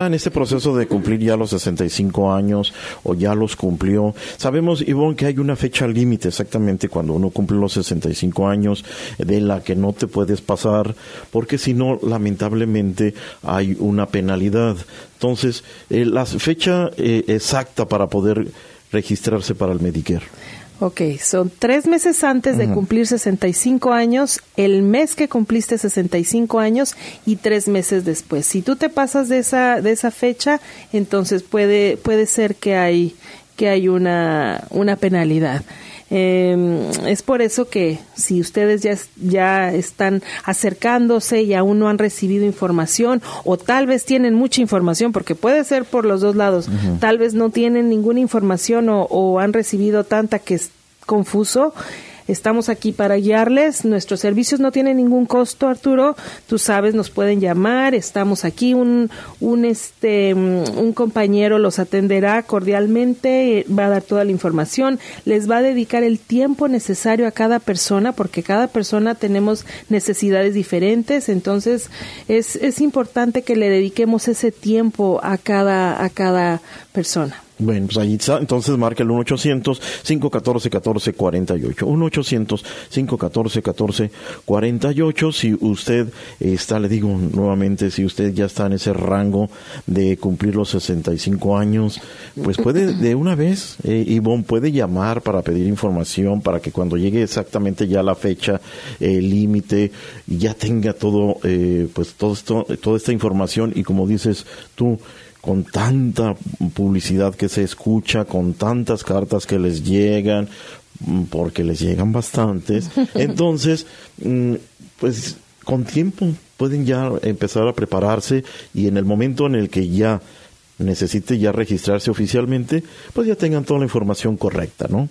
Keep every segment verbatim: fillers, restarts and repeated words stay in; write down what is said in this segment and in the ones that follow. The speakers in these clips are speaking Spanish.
en este proceso de cumplir ya los sesenta y cinco años o ya los cumplió. Sabemos, Ivonne, que hay una fecha límite exactamente cuando uno cumple los sesenta y cinco años de la que no te puedes pasar, porque si no, lamentablemente hay una penalidad. Entonces, eh, la fecha eh, exacta para poder registrarse para el Medicare. Ok, son tres meses antes de uh-huh. cumplir sesenta y cinco años, el mes que cumpliste sesenta y cinco años y tres meses después. Si tú te pasas de esa de esa fecha, entonces puede puede ser que hay que hay una una penalidad. Eh, es por eso que si ustedes ya, ya están acercándose y aún no han recibido información, o tal vez tienen mucha información, porque puede ser por los dos lados, uh-huh. tal vez no tienen ninguna información o, o han recibido tanta que es confuso, estamos aquí para guiarles. Nuestros servicios no tienen ningún costo, Arturo. Tú sabes, nos pueden llamar. Estamos aquí. Un, un este, un compañero los atenderá cordialmente. Va a dar toda la información. Les va a dedicar el tiempo necesario a cada persona, porque cada persona tenemos necesidades diferentes. Entonces, es, es importante que le dediquemos ese tiempo a cada, a cada persona. Bueno, pues ahí está. Entonces marca el uno ochocientos, cinco uno cuatro, uno cuatro cuatro ocho. uno ochocientos, cinco uno cuatro, uno cuatro cuatro ocho. Si usted está, le digo nuevamente, si usted ya está en ese rango de cumplir los sesenta y cinco años, pues puede de una vez, eh, Ivonne, puede llamar para pedir información, para que cuando llegue exactamente ya la fecha eh, límite, ya tenga todo, eh, pues todo esto, toda esta información. Y como dices tú, con tanta publicidad que se escucha, con tantas cartas que les llegan, porque les llegan bastantes, entonces, pues con tiempo pueden ya empezar a prepararse, y en el momento en el que ya necesite ya registrarse oficialmente, pues ya tengan toda la información correcta, ¿no?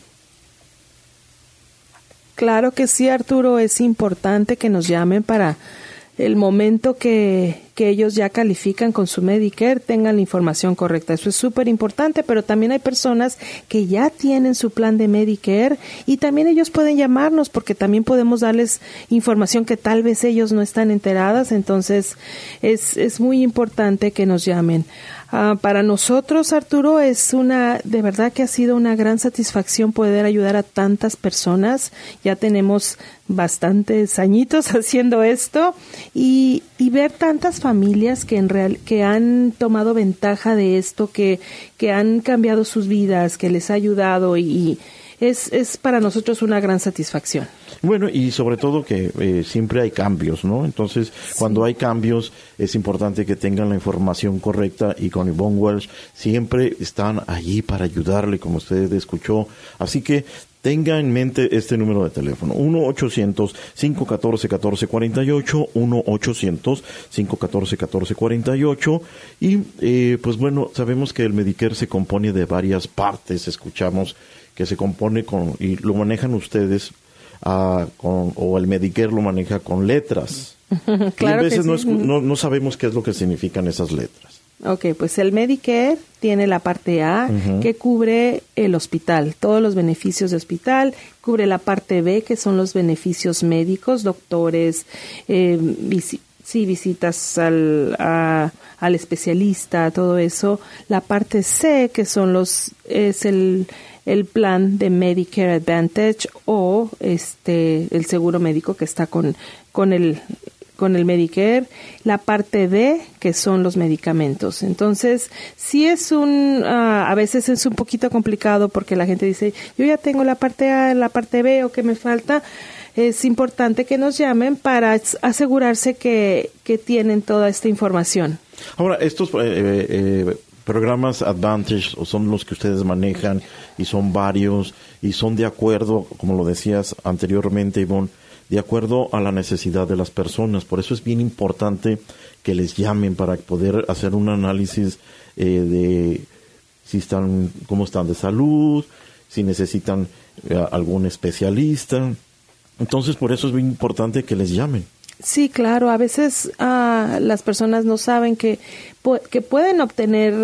Claro que sí, Arturo, es importante que nos llamen para el momento que, que ellos ya califican con su Medicare, tengan la información correcta. Eso es súper importante, pero también hay personas que ya tienen su plan de Medicare y también ellos pueden llamarnos, porque también podemos darles información que tal vez ellos no están enteradas. Entonces, es, es muy importante que nos llamen. Uh, para nosotros, Arturo, es una, de verdad que ha sido una gran satisfacción poder ayudar a tantas personas. Ya tenemos bastantes añitos haciendo esto y, y ver tantas familias que en real, que han tomado ventaja de esto, que, que han cambiado sus vidas, que les ha ayudado, y, y es, es para nosotros una gran satisfacción. Bueno, y sobre todo que eh, siempre hay cambios, ¿no? Entonces, sí. Cuando hay cambios, es importante que tengan la información correcta, y con Ivonne Welsh siempre están allí para ayudarle, como usted escuchó. Así que tenga en mente este número de teléfono, uno ochocientos, cinco uno cuatro, uno cuatro cuatro ocho, uno ochocientos, cinco uno cuatro, uno cuatro cuatro ocho. Y, eh, pues bueno, sabemos que el Medicare se compone de varias partes, escuchamos que se compone con, y lo manejan ustedes, Uh, con, o el Medicare lo maneja con letras. Claro, y a veces que no, sí. es, no, no sabemos qué es lo que significan esas letras. Ok, pues el Medicare tiene la parte A, uh-huh, que cubre el hospital, todos los beneficios de hospital, cubre la parte B, que son los beneficios médicos, doctores, eh, visi- sí, visitas al, a, al especialista, todo eso. La parte C, que son los, es el el plan de Medicare Advantage, o este el seguro médico que está con con el con el Medicare. La parte D, que son los medicamentos. Entonces, sí es un, uh, a veces es un poquito complicado, porque la gente dice, yo ya tengo la parte A, la parte B, o ¿qué me falta? Es importante que nos llamen para asegurarse que, que tienen toda esta información. Ahora, estos eh, eh, programas Advantage son los que ustedes manejan, y son varios, y son de acuerdo, como lo decías anteriormente, Ivonne, de acuerdo a la necesidad de las personas. Por eso es bien importante que les llamen para poder hacer un análisis eh, de si están, cómo están de salud, si necesitan eh, algún especialista. Entonces, por eso es bien importante que les llamen. Sí, claro. A veces uh, las personas no saben que, que pueden obtener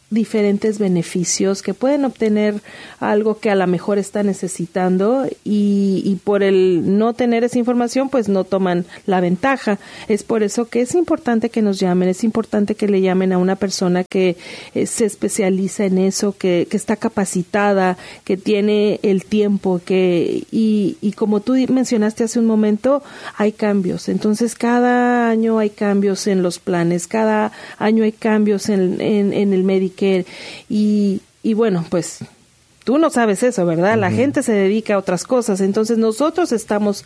diferentes beneficios, que pueden obtener algo que a lo mejor está necesitando y, y por el no tener esa información pues no toman la ventaja. Es por eso que es importante que nos llamen, es importante que le llamen a una persona que eh, se especializa en eso, que, que está capacitada, que tiene el tiempo, que y, y como tú mencionaste hace un momento, hay cambios. Entonces cada año hay cambios en los planes, cada año hay cambios en, en, en el Medicare. Y, y bueno, pues tú no sabes eso, ¿verdad? Uh-huh. La gente se dedica a otras cosas, entonces nosotros estamos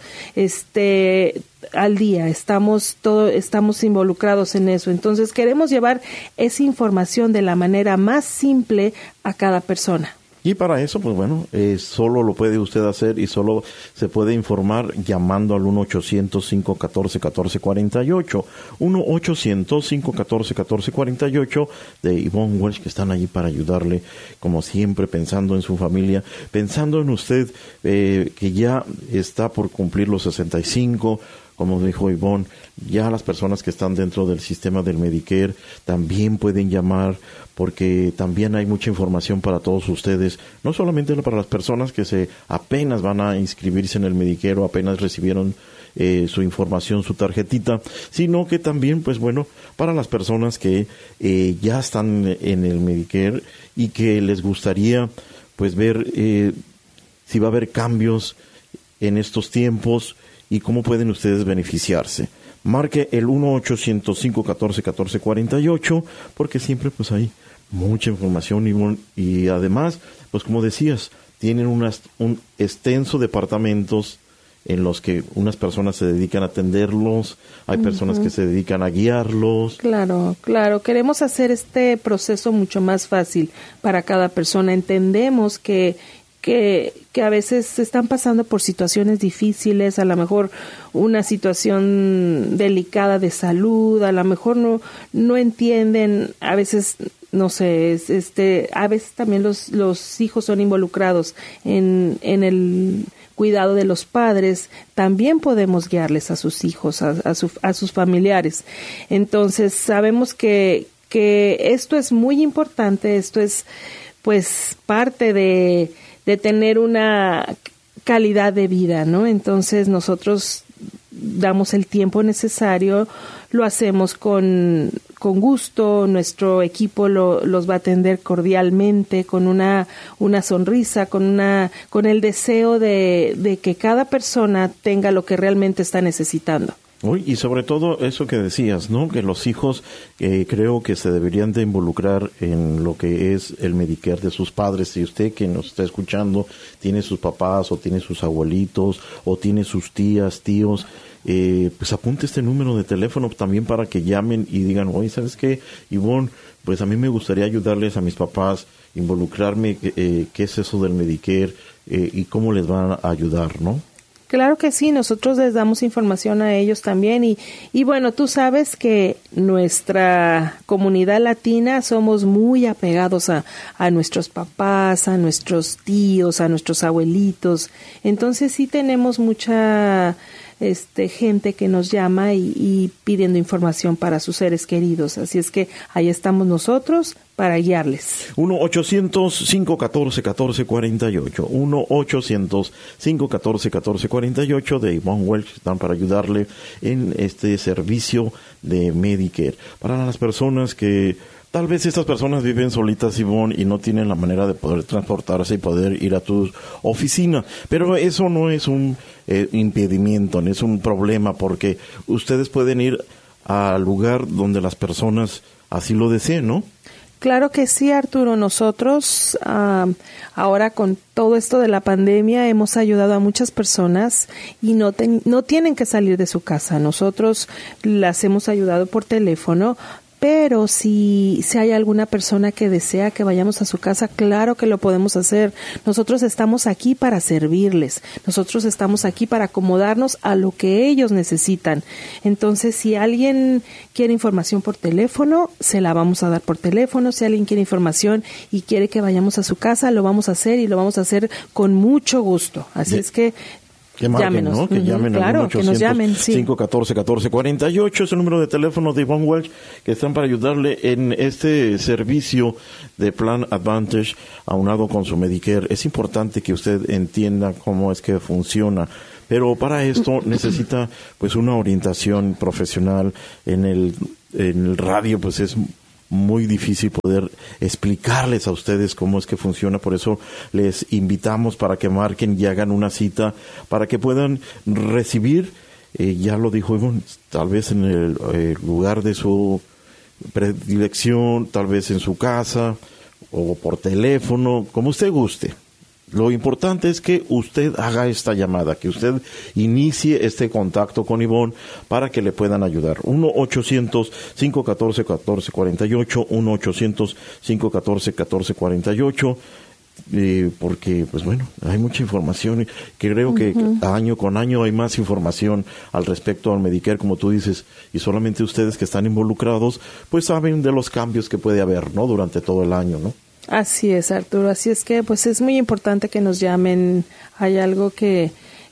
este al día, estamos todo, estamos involucrados en eso, entonces queremos llevar esa información de la manera más simple a cada persona. Y para eso, pues bueno, eh, solo lo puede usted hacer y solo se puede informar llamando al uno ochocientos, cinco uno cuatro, uno cuatro cuatro ocho. uno ochocientos, cinco uno cuatro, uno cuatro cuatro ocho de Yvonne Welch, que están allí para ayudarle, como siempre, pensando en su familia, pensando en usted, eh, que ya está por cumplir los sesenta y cinco. Como dijo Yvonne, ya las personas que están dentro del sistema del Medicare también pueden llamar, porque también hay mucha información para todos ustedes, no solamente para las personas que se apenas van a inscribirse en el Medicare o apenas recibieron eh, su información, su tarjetita, sino que también, pues bueno, para las personas que eh, ya están en el Medicare y que les gustaría pues ver eh, si va a haber cambios en estos tiempos y cómo pueden ustedes beneficiarse. Marque el uno ochocientos, cinco uno cuatro, uno cuatro cuatro ocho, porque siempre pues hay mucha información y, y además, pues como decías, tienen unas, un extenso departamentos en los que unas personas se dedican a atenderlos, hay uh-huh. personas que se dedican a guiarlos. Claro, claro, queremos hacer este proceso mucho más fácil para cada persona. Entendemos que que que a veces están pasando por situaciones difíciles, a lo mejor una situación delicada de salud, a lo mejor no no entienden, a veces no sé, este a veces también los los hijos son involucrados en en el cuidado de los padres, también podemos guiarles a sus hijos, a, a, su, a sus familiares. Entonces, sabemos que que esto es muy importante, esto es pues parte de de tener una calidad de vida, ¿no? Entonces nosotros damos el tiempo necesario, lo hacemos con, con gusto, nuestro equipo lo, los va a atender cordialmente, con una, una sonrisa, con una, con el deseo de, de que cada persona tenga lo que realmente está necesitando. Uy, y sobre todo eso que decías, ¿no? Que los hijos eh, creo que se deberían de involucrar en lo que es el Medicare de sus padres. Si usted que nos está escuchando tiene sus papás o tiene sus abuelitos o tiene sus tías, tíos, eh, pues apunte este número de teléfono también para que llamen y digan, oye, ¿sabes qué, Yvonne? Pues a mí me gustaría ayudarles a mis papás, involucrarme, eh, qué es eso del Medicare eh, y cómo les van a ayudar, ¿no? Claro que sí, nosotros les damos información a ellos también y, y bueno, tú sabes que nuestra comunidad latina somos muy apegados a, a nuestros papás, a nuestros tíos, a nuestros abuelitos, entonces sí tenemos mucha este gente que nos llama y, y pidiendo información para sus seres queridos, así es que ahí estamos nosotros para guiarles. uno ochocientos, cinco uno cuatro, uno cuatro cuatro ocho. uno ochocientos, cinco uno cuatro, uno cuatro cuatro ocho de Yvonne Welch, están para ayudarle en este servicio de Medicare. Para las personas que tal vez estas personas viven solitas, Yvonne, y no tienen la manera de poder transportarse y poder ir a tu oficina. Pero eso no es un eh, impedimento, no es un problema, porque ustedes pueden ir al lugar donde las personas así lo deseen, ¿no? Claro que sí, Arturo. Nosotros uh, ahora con todo esto de la pandemia hemos ayudado a muchas personas y no, ten, no tienen que salir de su casa. Nosotros las hemos ayudado por teléfono, pero si, si hay alguna persona que desea que vayamos a su casa, claro que lo podemos hacer. Nosotros estamos aquí para servirles. Nosotros estamos aquí para acomodarnos a lo que ellos necesitan. Entonces, si alguien quiere información por teléfono, se la vamos a dar por teléfono. Si alguien quiere información y quiere que vayamos a su casa, lo vamos a hacer y lo vamos a hacer con mucho gusto. Así De- es que Que marquen, llámenos. ¿no? Que Uh-huh. llamen Claro, al uno ochocientos, que nos llamen, sí. cinco uno cuatro, uno cuatro cuatro ocho es el número de teléfono de Yvonne Welch, que están para ayudarle en este servicio de Plan Advantage aunado con su Medicare. Es importante que usted entienda cómo es que funciona, pero para esto necesita pues una orientación profesional. En el, en el radio pues es muy difícil poder explicarles a ustedes cómo es que funciona. Por eso les invitamos para que marquen y hagan una cita para que puedan recibir, eh, ya lo dijo Ivonne, tal vez en el eh, lugar de su predilección, tal vez en su casa o por teléfono, como usted guste. Lo importante es que usted haga esta llamada, que usted inicie este contacto con Ivonne para que le puedan ayudar. uno ochocientos, cinco uno cuatro, uno cuatro cuatro ocho, uno ochocientos, cinco uno cuatro, uno cuatro cuatro ocho, eh, porque, pues bueno, hay mucha información. Creo que uh-huh. año con año hay más información al respecto al Medicare, como tú dices, y solamente ustedes que están involucrados, pues saben de los cambios que puede haber, ¿no? Durante todo el año, ¿no? Así es, Arturo. Así es que pues es muy importante que nos llamen. Hay algo que,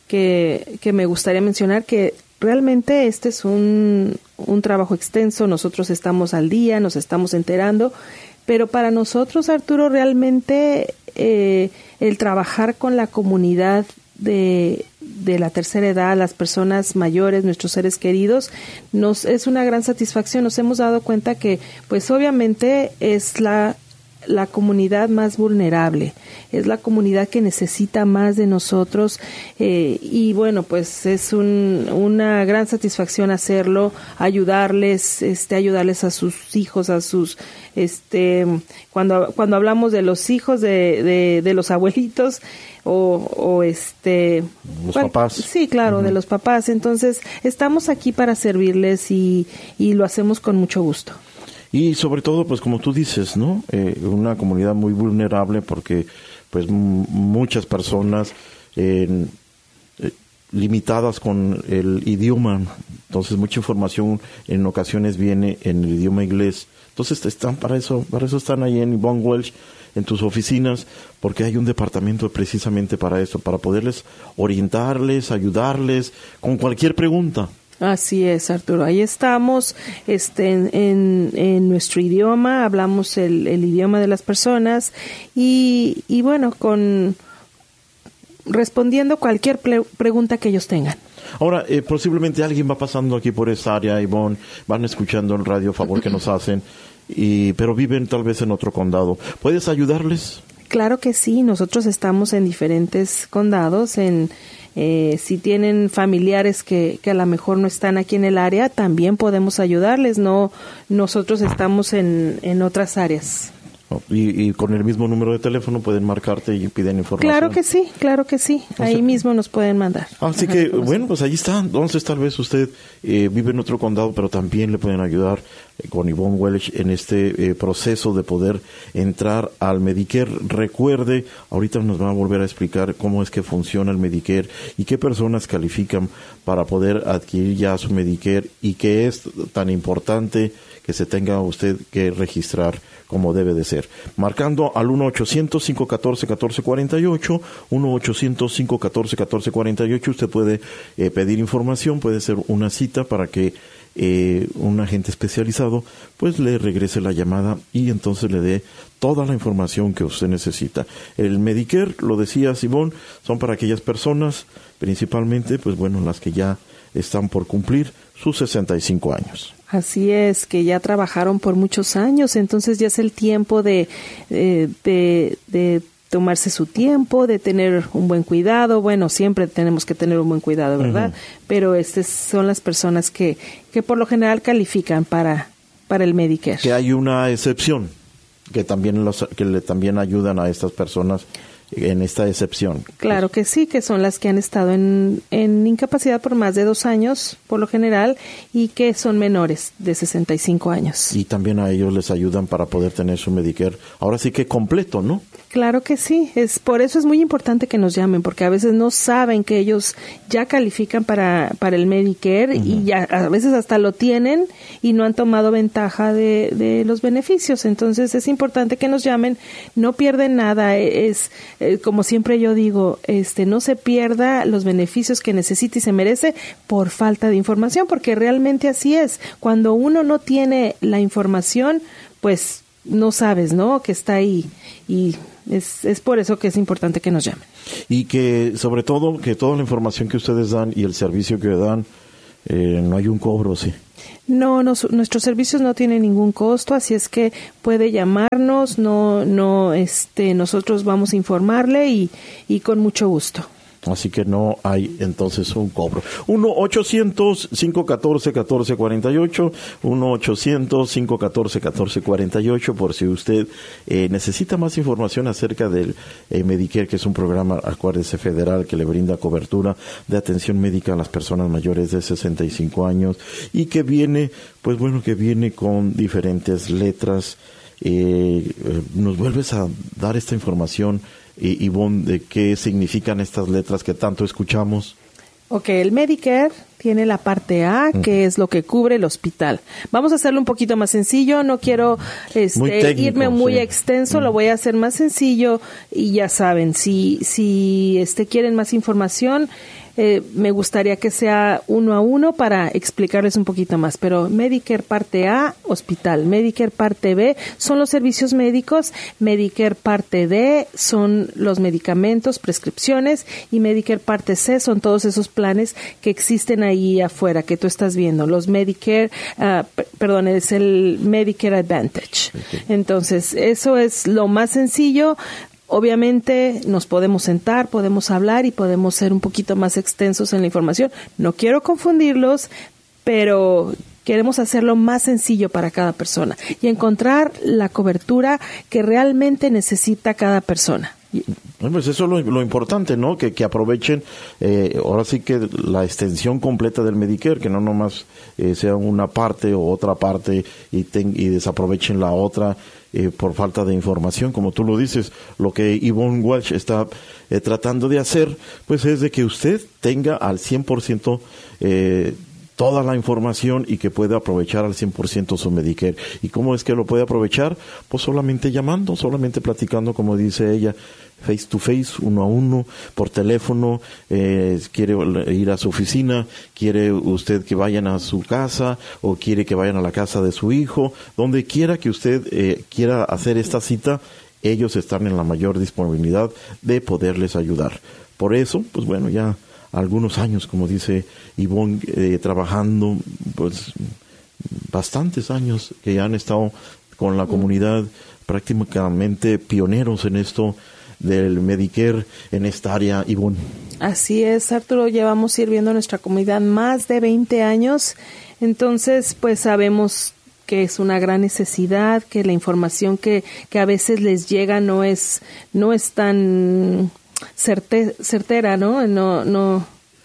que, que me gustaría mencionar, que realmente este es un, un trabajo extenso. Nosotros estamos al día, nos estamos enterando, pero para nosotros, Arturo, realmente eh, el trabajar con la comunidad de, de la tercera edad, las personas mayores, nuestros seres queridos, nos es una gran satisfacción. Nos hemos dado cuenta que pues obviamente es la la comunidad más vulnerable, es la comunidad que necesita más de nosotros, eh, y bueno, pues es un, una gran satisfacción hacerlo, ayudarles, este, ayudarles a sus hijos, a sus, este, cuando cuando hablamos de los hijos de, de, de los abuelitos o, o este, los bueno, papás. Sí, claro, uh-huh. de los papás. Entonces, estamos aquí para servirles y, y lo hacemos con mucho gusto. Y sobre todo, pues como tú dices, ¿no? Eh, una comunidad muy vulnerable porque, pues, m- muchas personas eh, eh, limitadas con el idioma. Entonces, mucha información en ocasiones viene en el idioma inglés. Entonces, están para eso, para eso están ahí en Yvonne Welch, en tus oficinas, porque hay un departamento precisamente para eso, para poderles orientarles, ayudarles con cualquier pregunta. Así es, Arturo. Ahí estamos, este, en, en, en nuestro idioma, hablamos el, el idioma de las personas y, y bueno, con respondiendo cualquier ple- pregunta que ellos tengan. Ahora, eh, posiblemente alguien va pasando aquí por esta área, Ivonne, van escuchando el radio, favor que nos hacen, y pero viven tal vez en otro condado. ¿Puedes ayudarles? Claro que sí, nosotros estamos en diferentes condados, en Eh, si tienen familiares que, que a lo mejor no están aquí en el área, también podemos ayudarles. No, nosotros estamos en, en otras áreas. Y, y con el mismo número de teléfono pueden marcarte y piden información. Claro que sí, claro que sí. Ahí o sea, mismo nos pueden mandar. Así Ajá, que, bueno, pues ahí está. Entonces, tal vez usted eh, vive en otro condado, pero también le pueden ayudar eh, con Yvonne Welch en este eh, proceso de poder entrar al Medicare. Recuerde, ahorita nos va a volver a explicar cómo es que funciona el Medicare y qué personas califican para poder adquirir ya su Medicare y qué es tan importante que se tenga usted que registrar como debe de ser. Marcando al uno ochocientos, cinco uno cuatro, uno cuatro cuatro ocho, uno ochocientos, cinco uno cuatro, uno cuatro cuatro ocho, usted puede eh, pedir información, puede ser una cita para que eh, un agente especializado pues le regrese la llamada y entonces le dé toda la información que usted necesita. El Medicare, lo decía Simón, son para aquellas personas, principalmente, pues bueno, las que ya están por cumplir sus sesenta y cinco años. Así es, que ya trabajaron por muchos años, entonces ya es el tiempo de, eh, de, de tomarse su tiempo, de tener un buen cuidado. Bueno, siempre tenemos que tener un buen cuidado, ¿verdad? Uh-huh. Pero estas son las personas que, que por lo general califican para, para el Medicare. Que hay una excepción, que también los, que le también ayudan a estas personas en esta excepción. Claro que sí, que son las que han estado en, en incapacidad por más de dos años, por lo general, y que son menores de sesenta y cinco años. Y también a ellos les ayudan para poder tener su Medicare, ahora sí que completo, ¿no? Claro que sí, es por eso es muy importante que nos llamen, porque a veces no saben que ellos ya califican para, para el Medicare, uh-huh. y ya a veces hasta lo tienen y no han tomado ventaja de, de los beneficios. Entonces es importante que nos llamen, no pierden nada, es eh, como siempre yo digo, este, no se pierda los beneficios que necesita y se merece por falta de información, porque realmente así es. Cuando uno no tiene la información, pues no sabes, ¿no?, que está ahí, y es, es por eso que es importante que nos llamen. Y que, sobre todo, que toda la información que ustedes dan y el servicio que dan, eh, no hay un cobro, ¿sí? No, no, nuestros servicios no tienen ningún costo, así es que puede llamarnos, no, no, este, nosotros vamos a informarle y, y con mucho gusto. Así que no hay entonces un cobro. uno ochocientos, cinco uno cuatro, uno cuatro cuatro ocho, uno ochocientos, cinco uno cuatro, uno cuatro cuatro ocho, por si usted eh, necesita más información acerca del eh, Medicare, que es un programa, acuérdese, federal, que le brinda cobertura de atención médica a las personas mayores de sesenta y cinco años, y que viene, pues bueno, que viene con diferentes letras. Eh, eh, ¿Nos vuelves a dar esta información, y Ivonne, de qué significan estas letras que tanto escuchamos? Ok, el Medicare tiene la parte A, uh-huh, que es lo que cubre el hospital. Vamos a hacerlo un poquito más sencillo, no quiero este, muy técnico, irme muy sí. extenso, uh-huh, lo voy a hacer más sencillo, y ya saben, si, si este, quieren más información, Eh, me gustaría que sea uno a uno para explicarles un poquito más, pero Medicare parte A, hospital. Medicare parte B son los servicios médicos. Medicare parte D son los medicamentos, prescripciones, y Medicare parte C son todos esos planes que existen ahí afuera, que tú estás viendo. Los Medicare, uh, p- perdón, es el Medicare Advantage. Okay. Entonces, eso es lo más sencillo. Obviamente nos podemos sentar, podemos hablar y podemos ser un poquito más extensos en la información. No quiero confundirlos, pero queremos hacerlo más sencillo para cada persona y encontrar la cobertura que realmente necesita cada persona. Pues eso es lo, lo importante, ¿no? Que, que aprovechen, eh, ahora sí que la extensión completa del Medicare, que no nomás eh, sea una parte o otra parte y, ten, y desaprovechen la otra eh, por falta de información, como tú lo dices. Lo que Ivonne Welch está eh, tratando de hacer, pues es de que usted tenga al cien por ciento eh, toda la información y que pueda aprovechar al cien por ciento su Medicare. ¿Y cómo es que lo puede aprovechar? Pues solamente llamando, solamente platicando, como dice ella, face to face, uno a uno, por teléfono. Eh, quiere ir a su oficina, quiere usted que vayan a su casa o quiere que vayan a la casa de su hijo, donde quiera que usted eh, quiera hacer esta cita, ellos están en la mayor disponibilidad de poderles ayudar. Por eso, pues bueno, ya algunos años, como dice Ivonne, eh, trabajando, pues bastantes años que ya han estado con la comunidad, prácticamente pioneros en esto del Medicare en esta área, Ivonne. Así es, Arturo, llevamos sirviendo a nuestra comunidad más de veinte años, entonces pues sabemos que es una gran necesidad, que la información que, que a veces les llega no es, no es tan certe, certera, ¿no? No, no.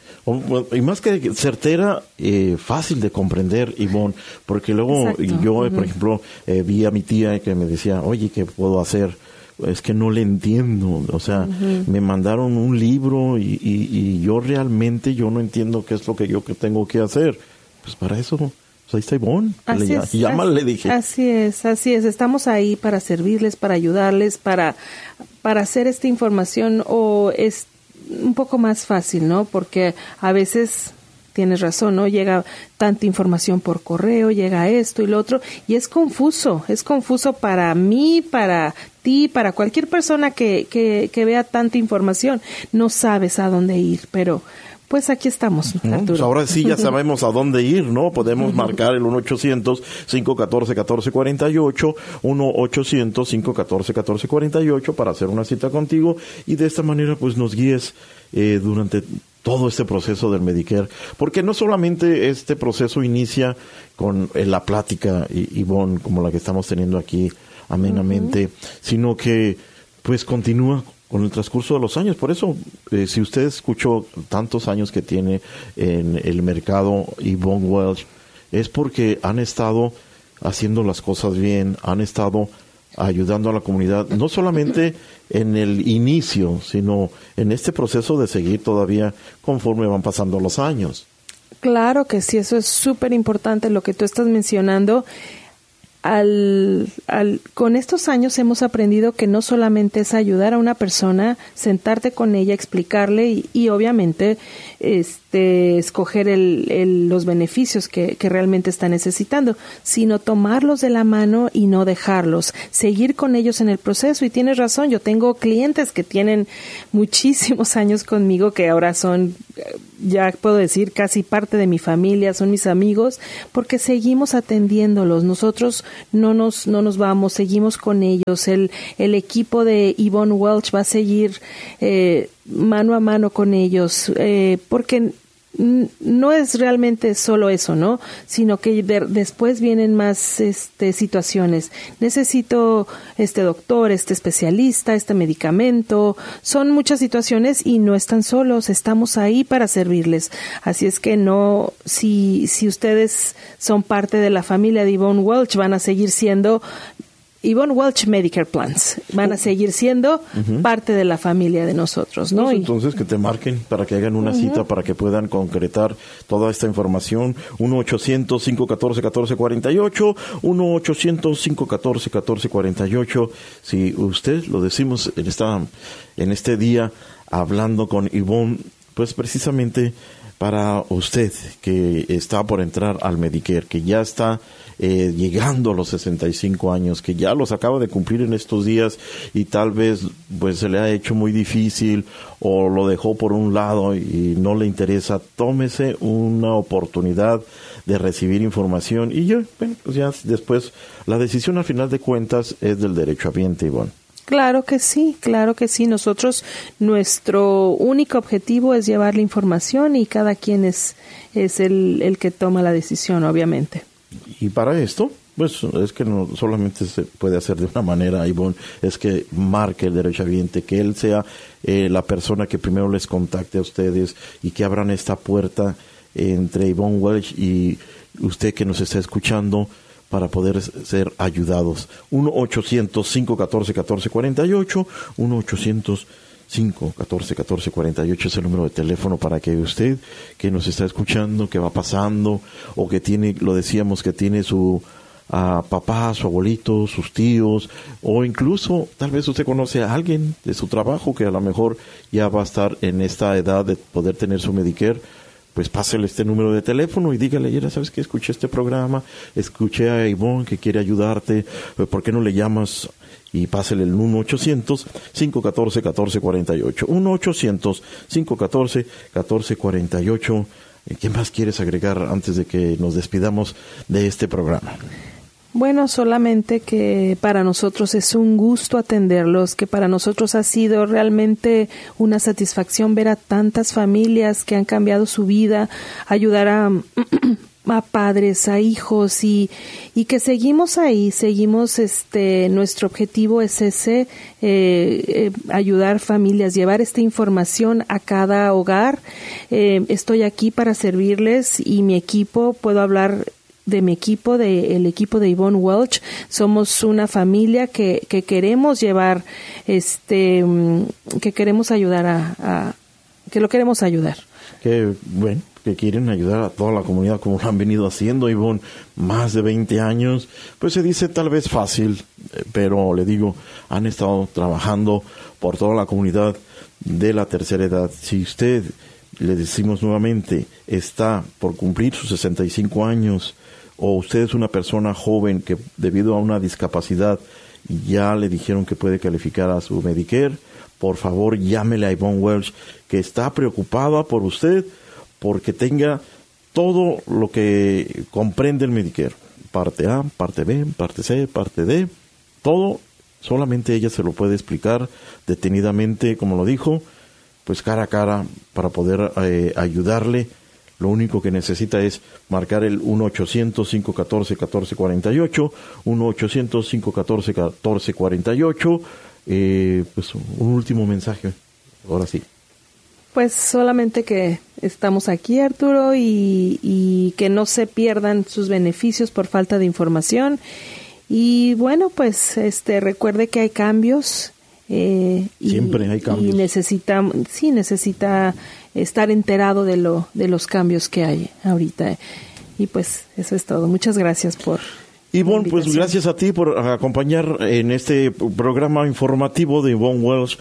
Y más que certera, eh, fácil de comprender, Ivonne, porque luego Exacto. yo, uh-huh. por ejemplo, eh, vi a mi tía que me decía, oye, ¿qué puedo hacer? Es que no le entiendo, o sea, uh-huh. me mandaron un libro y, y, y yo realmente yo no entiendo qué es lo que yo que tengo que hacer. Pues para eso, pues ahí está Ivonne, así le, es, llámale, así, le dije. Así es, así es, estamos ahí para servirles, para ayudarles, para, para hacer esta información o es un poco más fácil, ¿no? Porque a veces tienes razón, ¿no? Llega tanta información por correo, llega esto y lo otro, y es confuso, es confuso para mí, para ti, para cualquier persona que, que, que vea tanta información. No sabes a dónde ir, pero pues aquí estamos, Arturo. No, pues ahora sí ya sabemos a dónde ir, ¿no? Podemos marcar el uno ochocientos, cinco uno cuatro, uno cuatro cuatro ocho, uno ochocientos, cinco uno cuatro, uno cuatro cuatro ocho para hacer una cita contigo y de esta manera pues nos guíes eh, durante todo este proceso del Medicare, porque no solamente este proceso inicia con eh, la plática, Ivonne, como la que estamos teniendo aquí amenamente, uh-huh. sino que pues continúa con el transcurso de los años. Por eso, eh, si usted escuchó tantos años que tiene en el mercado Ivonne Welch, es porque han estado haciendo las cosas bien, han estado ayudando a la comunidad, no solamente en el inicio, sino en este proceso de seguir todavía conforme van pasando los años. Claro que sí, eso es súper importante lo que tú estás mencionando. al, al, con estos años hemos aprendido que no solamente es ayudar a una persona, sentarte con ella, explicarle y, y obviamente este, escoger el, el, los beneficios que, que realmente está necesitando, sino tomarlos de la mano y no dejarlos, seguir con ellos en el proceso. Y tienes razón, yo tengo clientes que tienen muchísimos años conmigo, que ahora son, ya puedo decir, casi parte de mi familia, son mis amigos, porque seguimos atendiéndolos. Nosotros no nos no nos vamos, seguimos con ellos. El el equipo de Yvonne Welch va a seguir eh, mano a mano con ellos, eh, porque no es realmente solo eso, ¿no? Sino que de, después vienen más este situaciones. Necesito este doctor, este especialista, este medicamento. Son muchas situaciones y no están solos. Estamos ahí para servirles. Así es que no, si si ustedes son parte de la familia de Yvonne Welch, van a seguir siendo Yvonne Welch Medicare Plans, van a seguir siendo uh-huh. parte de la familia de nosotros, ¿no? Pues entonces que te marquen para que hagan una uh-huh. cita, para que puedan concretar toda esta información. uno ochocientos, cinco uno cuatro, uno cuatro cuatro ocho, uno ochocientos, cinco uno cuatro, uno cuatro cuatro ocho. Si usted, lo decimos en, esta, en este día, hablando con Yvonne, pues precisamente para usted que está por entrar al Medicare, que ya está eh, llegando a los sesenta y cinco años, que ya los acaba de cumplir en estos días y tal vez pues se le ha hecho muy difícil o lo dejó por un lado y no le interesa, tómese una oportunidad de recibir información y yo, bueno, pues ya después la decisión al final de cuentas es del derechohabiente, Ivonne. Claro que sí, claro que sí. Nosotros, nuestro único objetivo es llevar la información y cada quien es, es el, el que toma la decisión, obviamente. Y para esto, pues es que no solamente se puede hacer de una manera, Ivonne, es que marque el derechohabiente, que él sea eh, la persona que primero les contacte a ustedes y que abran esta puerta entre Yvonne Welch y usted que nos está escuchando, para poder ser ayudados. uno ochocientos, cinco uno cuatro, uno cuatro cuatro ocho, uno ochocientos, cinco uno cuatro, uno cuatro cuatro ocho es el número de teléfono para que usted que nos está escuchando, que va pasando, o que tiene, lo decíamos, que tiene su a papá, su abuelito, sus tíos, o incluso tal vez usted conoce a alguien de su trabajo que a lo mejor ya va a estar en esta edad de poder tener su Medicare, pues pásele este número de teléfono y dígale, ya sabes que escuché este programa, escuché a Yvonne que quiere ayudarte, ¿por qué no le llamas? Y pásele el uno ochocientos, cinco uno cuatro, uno cuatro cuatro ocho, uno ochocientos, cinco uno cuatro, uno cuatro cuatro ocho. ¿Qué más quieres agregar antes de que nos despidamos de este programa? Bueno, solamente que para nosotros es un gusto atenderlos, que para nosotros ha sido realmente una satisfacción ver a tantas familias que han cambiado su vida, ayudar a, a padres, a hijos y, y que seguimos ahí, seguimos, este, nuestro objetivo es ese, eh, eh, ayudar familias, llevar esta información a cada hogar. Eh, estoy aquí para servirles y mi equipo, puedo hablar de mi equipo, de el equipo de Yvonne Welch, somos una familia que, que queremos llevar, este, que queremos ayudar a, a, que lo queremos ayudar. Que bueno, que quieren ayudar a toda la comunidad como lo han venido haciendo, Yvonne, más de veinte años, pues se dice tal vez fácil, pero le digo, han estado trabajando por toda la comunidad de la tercera edad. Si usted, le decimos nuevamente, está por cumplir sus sesenta y cinco años, o usted es una persona joven que debido a una discapacidad ya le dijeron que puede calificar a su Medicare, por favor llámele a Yvonne Welch, que está preocupada por usted porque tenga todo lo que comprende el Medicare, parte A, parte B, parte C, parte D, todo, solamente ella se lo puede explicar detenidamente, como lo dijo, pues cara a cara, para poder eh, ayudarle. Lo único que necesita es marcar el uno ochocientos, cinco uno cuatro, uno cuatro cuatro ocho, uno ochocientos, cinco uno cuatro, uno cuatro cuatro ocho. Eh, pues un último mensaje, ahora sí. Pues solamente que estamos aquí, Arturo, y, y que no se pierdan sus beneficios por falta de información. Y bueno, pues este recuerde que hay cambios. Eh, Siempre y, hay cambios. Y necesita, sí, necesita estar enterado de lo de los cambios que hay ahorita. Y pues eso es todo. Muchas gracias por Ivonne, pues gracias a ti por acompañar en este programa informativo de Ivonne Welch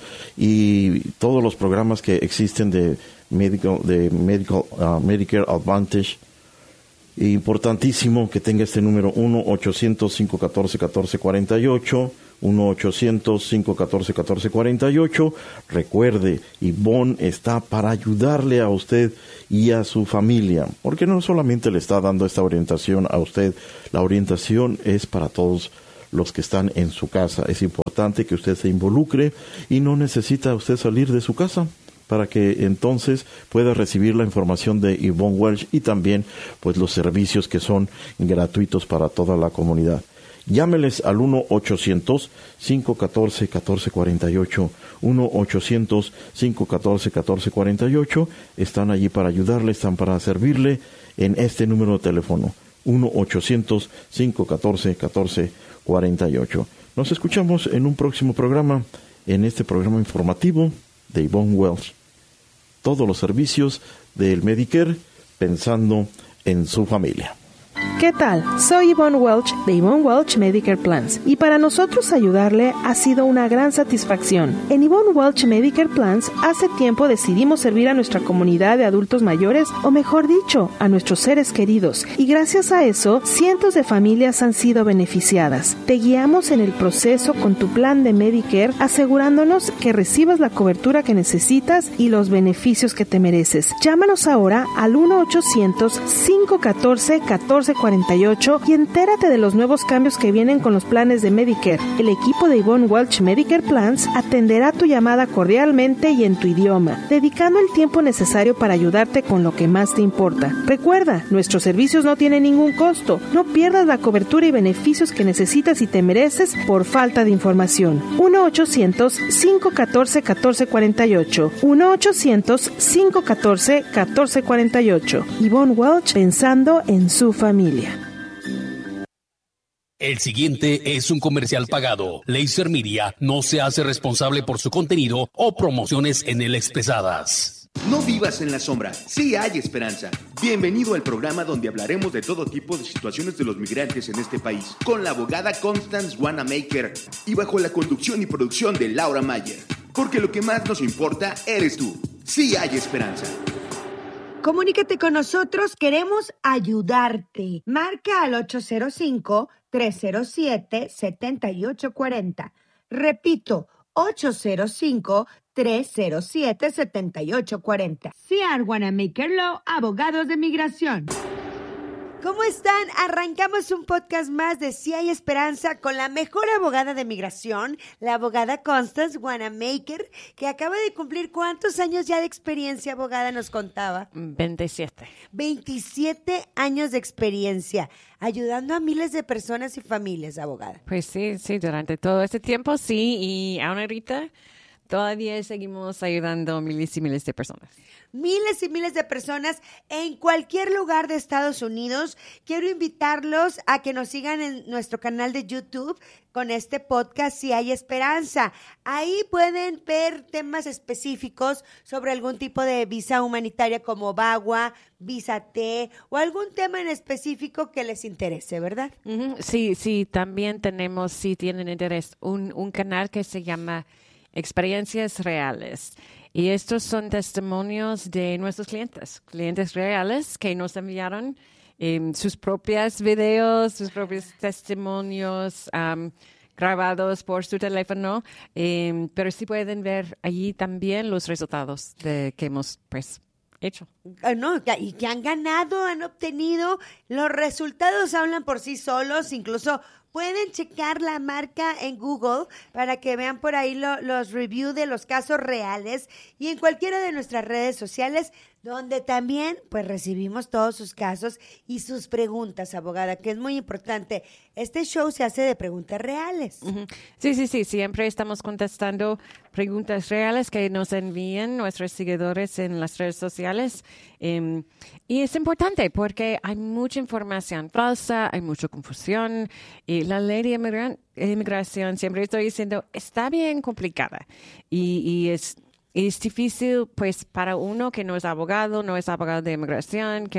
y todos los programas que existen de Medical, de Medical, uh, Medicare Advantage. Importantísimo que tenga este número uno ochocientos, cinco uno cuatro, uno cuatro cuatro ocho, uno ochocientos, cinco uno cuatro, uno cuatro cuatro ocho. Recuerde, Ivonne está para ayudarle a usted y a su familia, porque no solamente le está dando esta orientación a usted, la orientación es para todos los que están en su casa. Es importante que usted se involucre y no necesita usted salir de su casa para que entonces pueda recibir la información de Ivonne Welch y también pues los servicios que son gratuitos para toda la comunidad. Llámeles al uno ochocientos, cinco uno cuatro, uno cuatro cuatro ocho, uno ochocientos, cinco uno cuatro, uno cuatro cuatro ocho. Están allí para ayudarle, están para servirle en este número de teléfono, uno ochocientos, cinco uno cuatro, uno cuatro cuatro ocho. Nos escuchamos en un próximo programa, en este programa informativo de Ivonne Welch. Todos los servicios del Medicare pensando en su familia. ¿Qué tal? Soy Ivonne Welch de Ivonne Welch Medicare Plans y para nosotros ayudarle ha sido una gran satisfacción. En Ivonne Welch Medicare Plans hace tiempo decidimos servir a nuestra comunidad de adultos mayores o mejor dicho, a nuestros seres queridos y gracias a eso cientos de familias han sido beneficiadas. Te guiamos en el proceso con tu plan de Medicare asegurándonos que recibas la cobertura que necesitas y los beneficios que te mereces. Llámanos ahora al uno ochocientos, cinco uno cuatro, uno cuatro cuatro ocho y entérate de los nuevos cambios que vienen con los planes de Medicare. El equipo de Ivonne Welch Medicare Plans atenderá tu llamada cordialmente y en tu idioma, dedicando el tiempo necesario para ayudarte con lo que más te importa. Recuerda, nuestros servicios no tienen ningún costo. No pierdas la cobertura y beneficios que necesitas y te mereces por falta de información. uno ochocientos, cinco uno cuatro, uno cuatro cuatro ocho. uno ochocientos, cinco uno cuatro, uno cuatro cuatro ocho. Ivonne Welch pensando en su familia. El siguiente es un comercial pagado. Laser Media no se hace responsable por su contenido o promociones en él expresadas. No vivas en la sombra, sí hay esperanza. Bienvenido al programa donde hablaremos de todo tipo de situaciones de los migrantes en este país, con la abogada Constance Wanamaker y bajo la conducción y producción de Laura Mayer. Porque lo que más nos importa eres tú. Sí hay esperanza. Comunícate con nosotros, queremos ayudarte. Marca al ocho cero cinco, tres cero siete, siete ocho cuatro cero. Repito, ocho cero cinco, tres cero siete, siete ocho cuatro cero. C R Wanamaker Law, abogados de migración. ¿Cómo están? Arrancamos un podcast más de Si hay Esperanza con la mejor abogada de migración, la abogada Constance Wanamaker, que acaba de cumplir ¿cuántos años ya de experiencia, abogada, nos contaba? veintisiete. veintisiete años de experiencia, ayudando a miles de personas y familias, abogada. Pues sí, sí, durante todo este tiempo sí, y aún ahorita todavía seguimos ayudando a miles y miles de personas. Miles y miles de personas en cualquier lugar de Estados Unidos. Quiero invitarlos a que nos sigan en nuestro canal de YouTube con este podcast Si hay Esperanza. Ahí pueden ver temas específicos sobre algún tipo de visa humanitaria como VAWA, Visa T o algún tema en específico que les interese, ¿verdad? Uh-huh. Sí, sí, también tenemos, si tienen interés, un, un canal que se llama Experiencias Reales. Y estos son testimonios de nuestros clientes, clientes reales que nos enviaron eh, sus propios videos, sus propios testimonios um, grabados por su teléfono, eh, pero sí pueden ver allí también los resultados de que hemos pues hecho. No, y que han ganado, han obtenido, los resultados hablan por sí solos, incluso pueden checar la marca en Google para que vean por ahí lo, los reviews de los casos reales y en cualquiera de nuestras redes sociales, donde también pues recibimos todos sus casos y sus preguntas, abogada, que es muy importante. Este show se hace de preguntas reales. Uh-huh. Sí, sí, sí, siempre estamos contestando preguntas reales que nos envían nuestros seguidores en las redes sociales. Um, y es importante porque hay mucha información falsa, hay mucha confusión y la ley de inmigran- inmigración, siempre estoy diciendo, está bien complicada y, y es... Es difícil, pues, para uno que no es abogado, no es abogado de inmigración, que no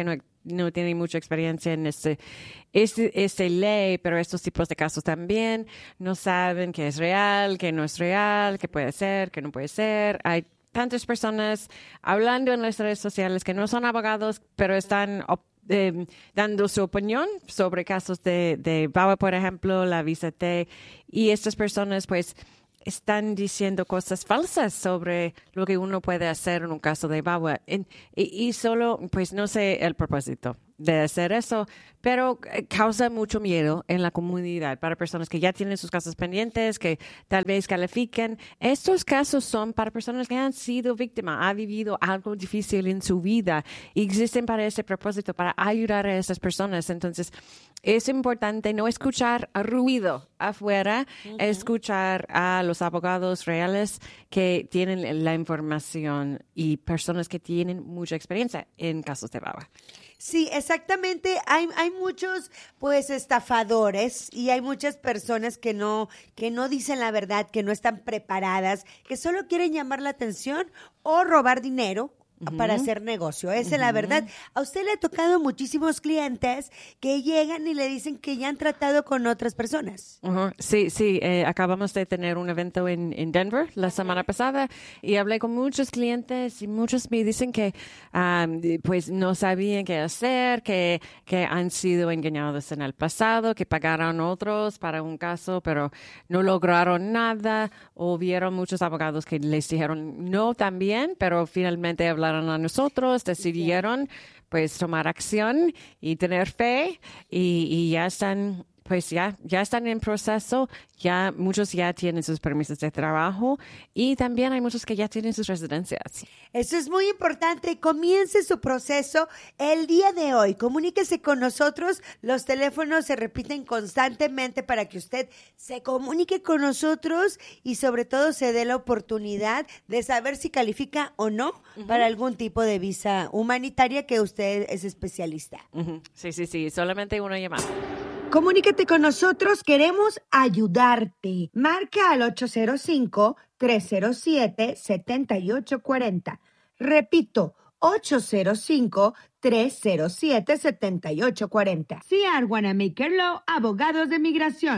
no tienen mucha experiencia en este, este, este ley, pero estos tipos de casos también no saben qué es real, qué no es real, qué puede ser, qué no puede ser. Hay tantas personas hablando en las redes sociales que no son abogados, pero están eh, dando su opinión sobre casos de, de V A W A, por ejemplo, la visa T, y estas personas, pues, están diciendo cosas falsas sobre lo que uno puede hacer en un caso de V A W A. En, y, y solo, pues, no sé el propósito de hacer eso, pero causa mucho miedo en la comunidad para personas que ya tienen sus casos pendientes, que tal vez califiquen. Estos casos son para personas que han sido víctimas, han vivido algo difícil en su vida y existen para ese propósito, para ayudar a esas personas. Entonces, es importante no escuchar ruido afuera, uh-huh. escuchar a los abogados reales que tienen la información y personas que tienen mucha experiencia en casos de V A W A. Sí, exactamente. Hay, hay muchos, pues, estafadores y hay muchas personas que no, que no dicen la verdad, que no están preparadas, que solo quieren llamar la atención o robar dinero uh-huh. para hacer negocio. Esa uh-huh. es la verdad. A usted le ha tocado muchísimos clientes que llegan y le dicen que ya han tratado con otras personas. Uh-huh. Sí, sí. Eh, acabamos de tener un evento en, en Denver la semana pasada y hablé con muchos clientes y muchos me dicen que um, pues no sabían qué hacer, que, que han sido engañados en el pasado, que pagaron otros para un caso, pero no lograron nada, o vieron muchos abogados que les dijeron no también, pero finalmente hablaron a nosotros, decidieron pues tomar acción y tener fe y, y ya están pues ya, ya están en proceso, ya muchos ya tienen sus permisos de trabajo y también hay muchos que ya tienen sus residencias. Eso es muy importante. Comience su proceso el día de hoy. Comuníquese con nosotros. Los teléfonos se repiten constantemente para que usted se comunique con nosotros y sobre todo se dé la oportunidad de saber si califica o no uh-huh. para algún tipo de visa humanitaria que usted es especialista. Uh-huh. Sí, sí, sí. Solamente una llamada. Comunícate con nosotros, queremos ayudarte. Marca al ocho cero cinco, tres cero siete, siete ocho cuatro cero. Repito, ocho cero cinco, tres cero siete, siete ocho cuatro cero. C R Wanamaker Law, abogados de migración.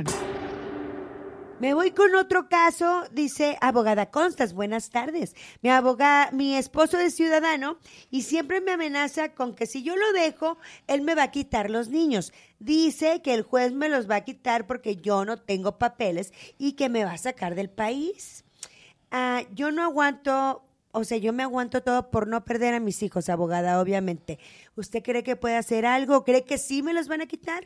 Me voy con otro caso, dice abogada Constance, buenas tardes. Mi abogada, mi esposo es ciudadano y siempre me amenaza con que si yo lo dejo, él me va a quitar los niños. Dice que el juez me los va a quitar porque yo no tengo papeles y que me va a sacar del país. Ah, yo no aguanto, o sea, yo me aguanto todo por no perder a mis hijos, abogada, obviamente. ¿Usted cree que puede hacer algo? ¿Cree que sí me los van a quitar?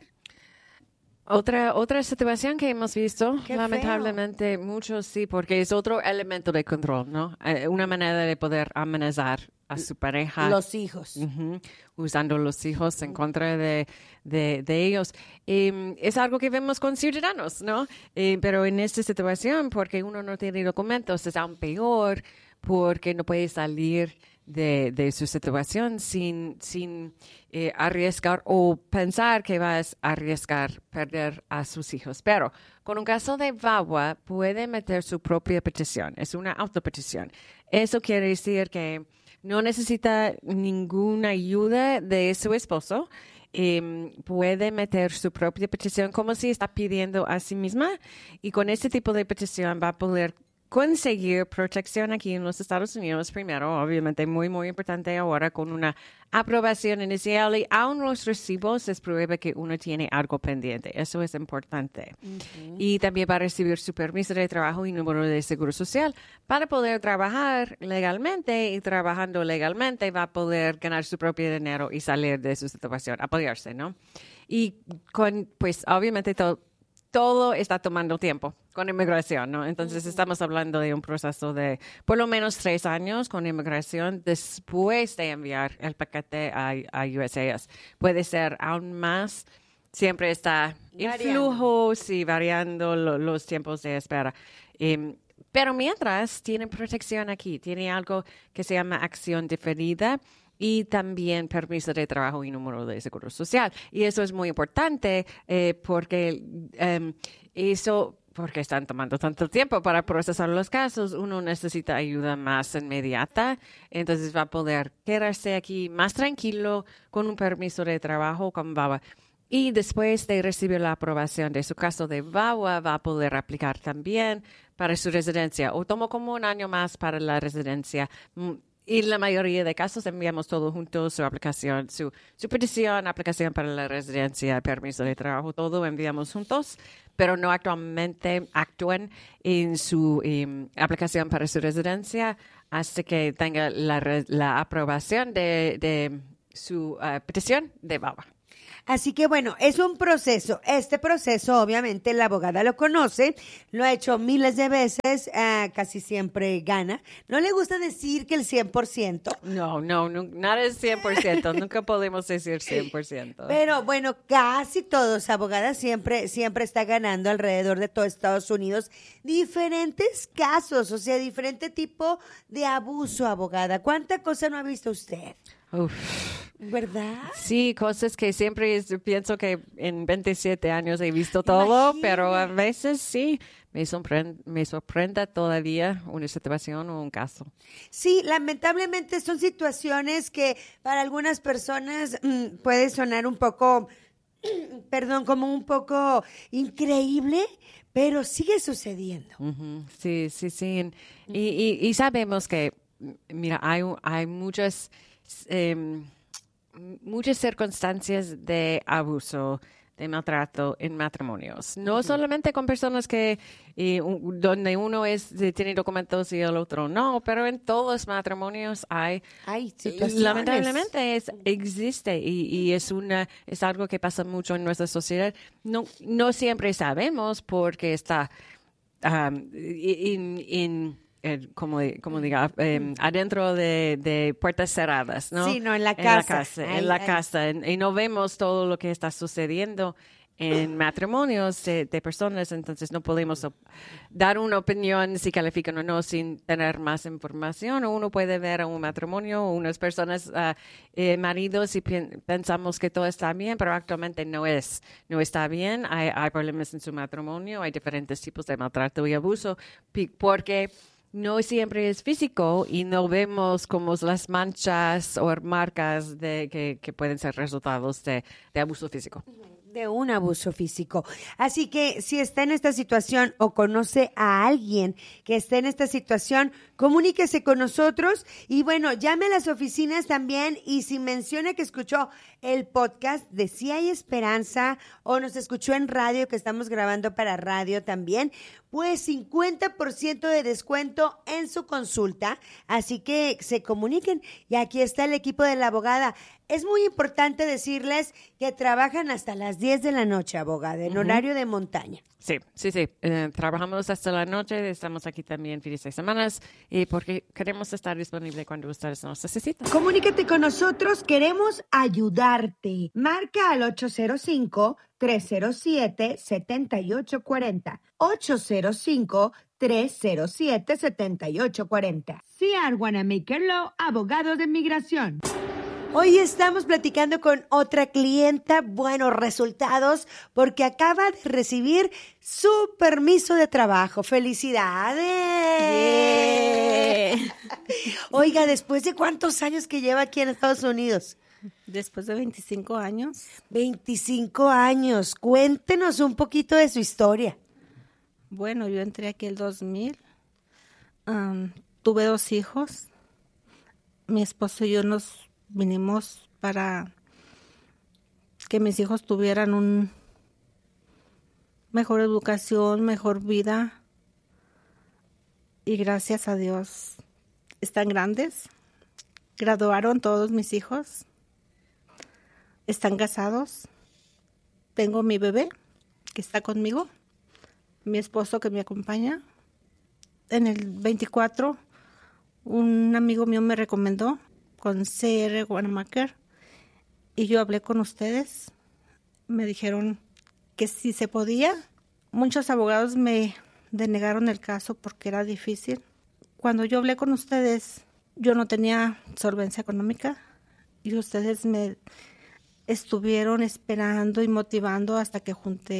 Otra otra situación que hemos visto, Qué lamentablemente, feo. Muchos sí, porque es otro elemento de control, ¿no? Eh, una manera de poder amenazar a su pareja. Los hijos. Uh-huh, usando los hijos en contra de, de, de ellos. Eh, es algo que vemos con ciudadanos, ¿no? Eh, pero en esta situación, porque uno no tiene documentos, es aún peor, porque no puede salir de, de su situación sin, sin eh, arriesgar o pensar que vas a arriesgar perder a sus hijos. Pero con un caso de V A W A puede meter su propia petición. Es una autopetición. Eso quiere decir que no necesita ninguna ayuda de su esposo. Eh, puede meter su propia petición como si está pidiendo a sí misma, y con este tipo de petición va a poder conseguir protección aquí en los Estados Unidos primero, obviamente muy, muy importante ahora con una aprobación inicial, y aún los recibos es prueba que uno tiene algo pendiente. Eso es importante. Uh-huh. Y también va a recibir su permiso de trabajo y número de seguro social para poder trabajar legalmente, y trabajando legalmente va a poder ganar su propio dinero y salir de su situación, apoyarse, ¿no? Y con, pues, obviamente todo Todo está tomando tiempo con inmigración, ¿no? Entonces, estamos hablando de un proceso de por lo menos tres años con inmigración después de enviar el paquete a, a U S A S. Puede ser aún más. Siempre está en flujos y variando lo, los tiempos de espera. Um, pero mientras, tiene protección aquí. Tiene algo que se llama acción diferida y también permiso de trabajo y número de seguro social. Y eso es muy importante eh, porque um, eso porque están tomando tanto tiempo para procesar los casos, uno necesita ayuda más inmediata, entonces va a poder quedarse aquí más tranquilo con un permiso de trabajo con V A W A. Y después de recibir la aprobación de su caso de V A W A, va a poder aplicar también para su residencia, o tomó como un año más para la residencia. Y en la mayoría de casos enviamos todo junto, su aplicación, su, su petición, aplicación para la residencia, permiso de trabajo, todo enviamos juntos, pero no actualmente actúan en su um, aplicación para su residencia hasta que tenga la, la aprobación de, de su uh, petición de V A W A. Así que bueno, es un proceso. Este proceso, obviamente, la abogada lo conoce, lo ha hecho miles de veces, uh, casi siempre gana. No le gusta decir que el cien por ciento. No, no, no, nada es cien por ciento, nunca podemos decir cien por ciento. Pero bueno, casi todos, abogada, siempre, siempre está ganando alrededor de todo Estados Unidos diferentes casos, o sea, diferente tipo de abuso, abogada. ¿Cuánta cosa no ha visto usted? Uf. ¿Verdad? Sí, cosas que siempre es, pienso que en veintisiete años he visto todo, Imagínate. Pero a veces sí, me sorprende, me sorprende todavía una situación o un caso. Sí, lamentablemente son situaciones que para algunas personas mmm, puede sonar un poco, perdón, como un poco increíble, pero sigue sucediendo. Uh-huh. Sí, sí, sí. Y, y, y sabemos que, mira, hay, hay muchas... Eh, muchas circunstancias de abuso, de maltrato en matrimonios. No uh-huh. solamente con personas que eh, un, donde uno es tiene documentos y el otro no, pero en todos los matrimonios hay, hay situaciones. Lamentablemente es, existe y, y es una es algo que pasa mucho en nuestra sociedad. No no siempre sabemos porque está um, en en Eh, como, como diga, eh, adentro de, de puertas cerradas, ¿no? Sí, no, en la casa. En la casa, ay, en la ay. casa. Y no vemos todo lo que está sucediendo en matrimonios de, de personas, entonces no podemos op- dar una opinión si califican o no sin tener más información. O uno puede ver a un matrimonio o unas personas, uh, eh, maridos, y pi- pensamos que todo está bien, pero actualmente no es, no está bien. Hay, hay problemas en su matrimonio, hay diferentes tipos de maltrato y abuso, porque no siempre es físico y no vemos como las manchas o marcas de que, que pueden ser resultados de, de abuso físico. De un abuso físico. Así que si está en esta situación o conoce a alguien que esté en esta situación, comuníquese con nosotros y bueno, llame a las oficinas también y si menciona que escuchó el podcast de Si Hay Esperanza o nos escuchó en radio, que estamos grabando para radio también, pues cincuenta por ciento de descuento en su consulta. Así que se comuniquen y aquí está el equipo de la abogada. Es muy importante decirles que trabajan hasta las diez de la noche, abogada, en uh-huh. horario de montaña. Sí, sí, sí. Eh, trabajamos hasta la noche, estamos aquí también fines de semanas y porque queremos estar disponible cuando ustedes nos necesitan. Comunícate con nosotros, queremos ayudarte. Marca al ocho cero cinco, tres cero siete, siete ocho cuatro cero. ocho cero cinco, tres cero siete, siete ocho cuatro cero. C R Wanamaker Law, abogados de inmigración. Hoy estamos platicando con otra clienta, buenos resultados, porque acaba de recibir su permiso de trabajo. ¡Felicidades! Yeah. Oiga, ¿después de cuántos años que lleva aquí en Estados Unidos? Después de veinticinco años. veinticinco años. Cuéntenos un poquito de su historia. Bueno, yo entré aquí el dos mil. Um, tuve dos hijos. Mi esposo y yo nos vinimos para que mis hijos tuvieran un mejor educación, mejor vida. Y gracias a Dios están grandes. Graduaron todos mis hijos. Están casados. Tengo mi bebé que está conmigo. Mi esposo que me acompaña. En el veinticuatro, un amigo mío me recomendó con C R Wanamaker y yo hablé con ustedes. Me dijeron que si se podía. Muchos abogados me denegaron el caso porque era difícil. Cuando yo hablé con ustedes, yo no tenía solvencia económica y ustedes me estuvieron esperando y motivando hasta que junté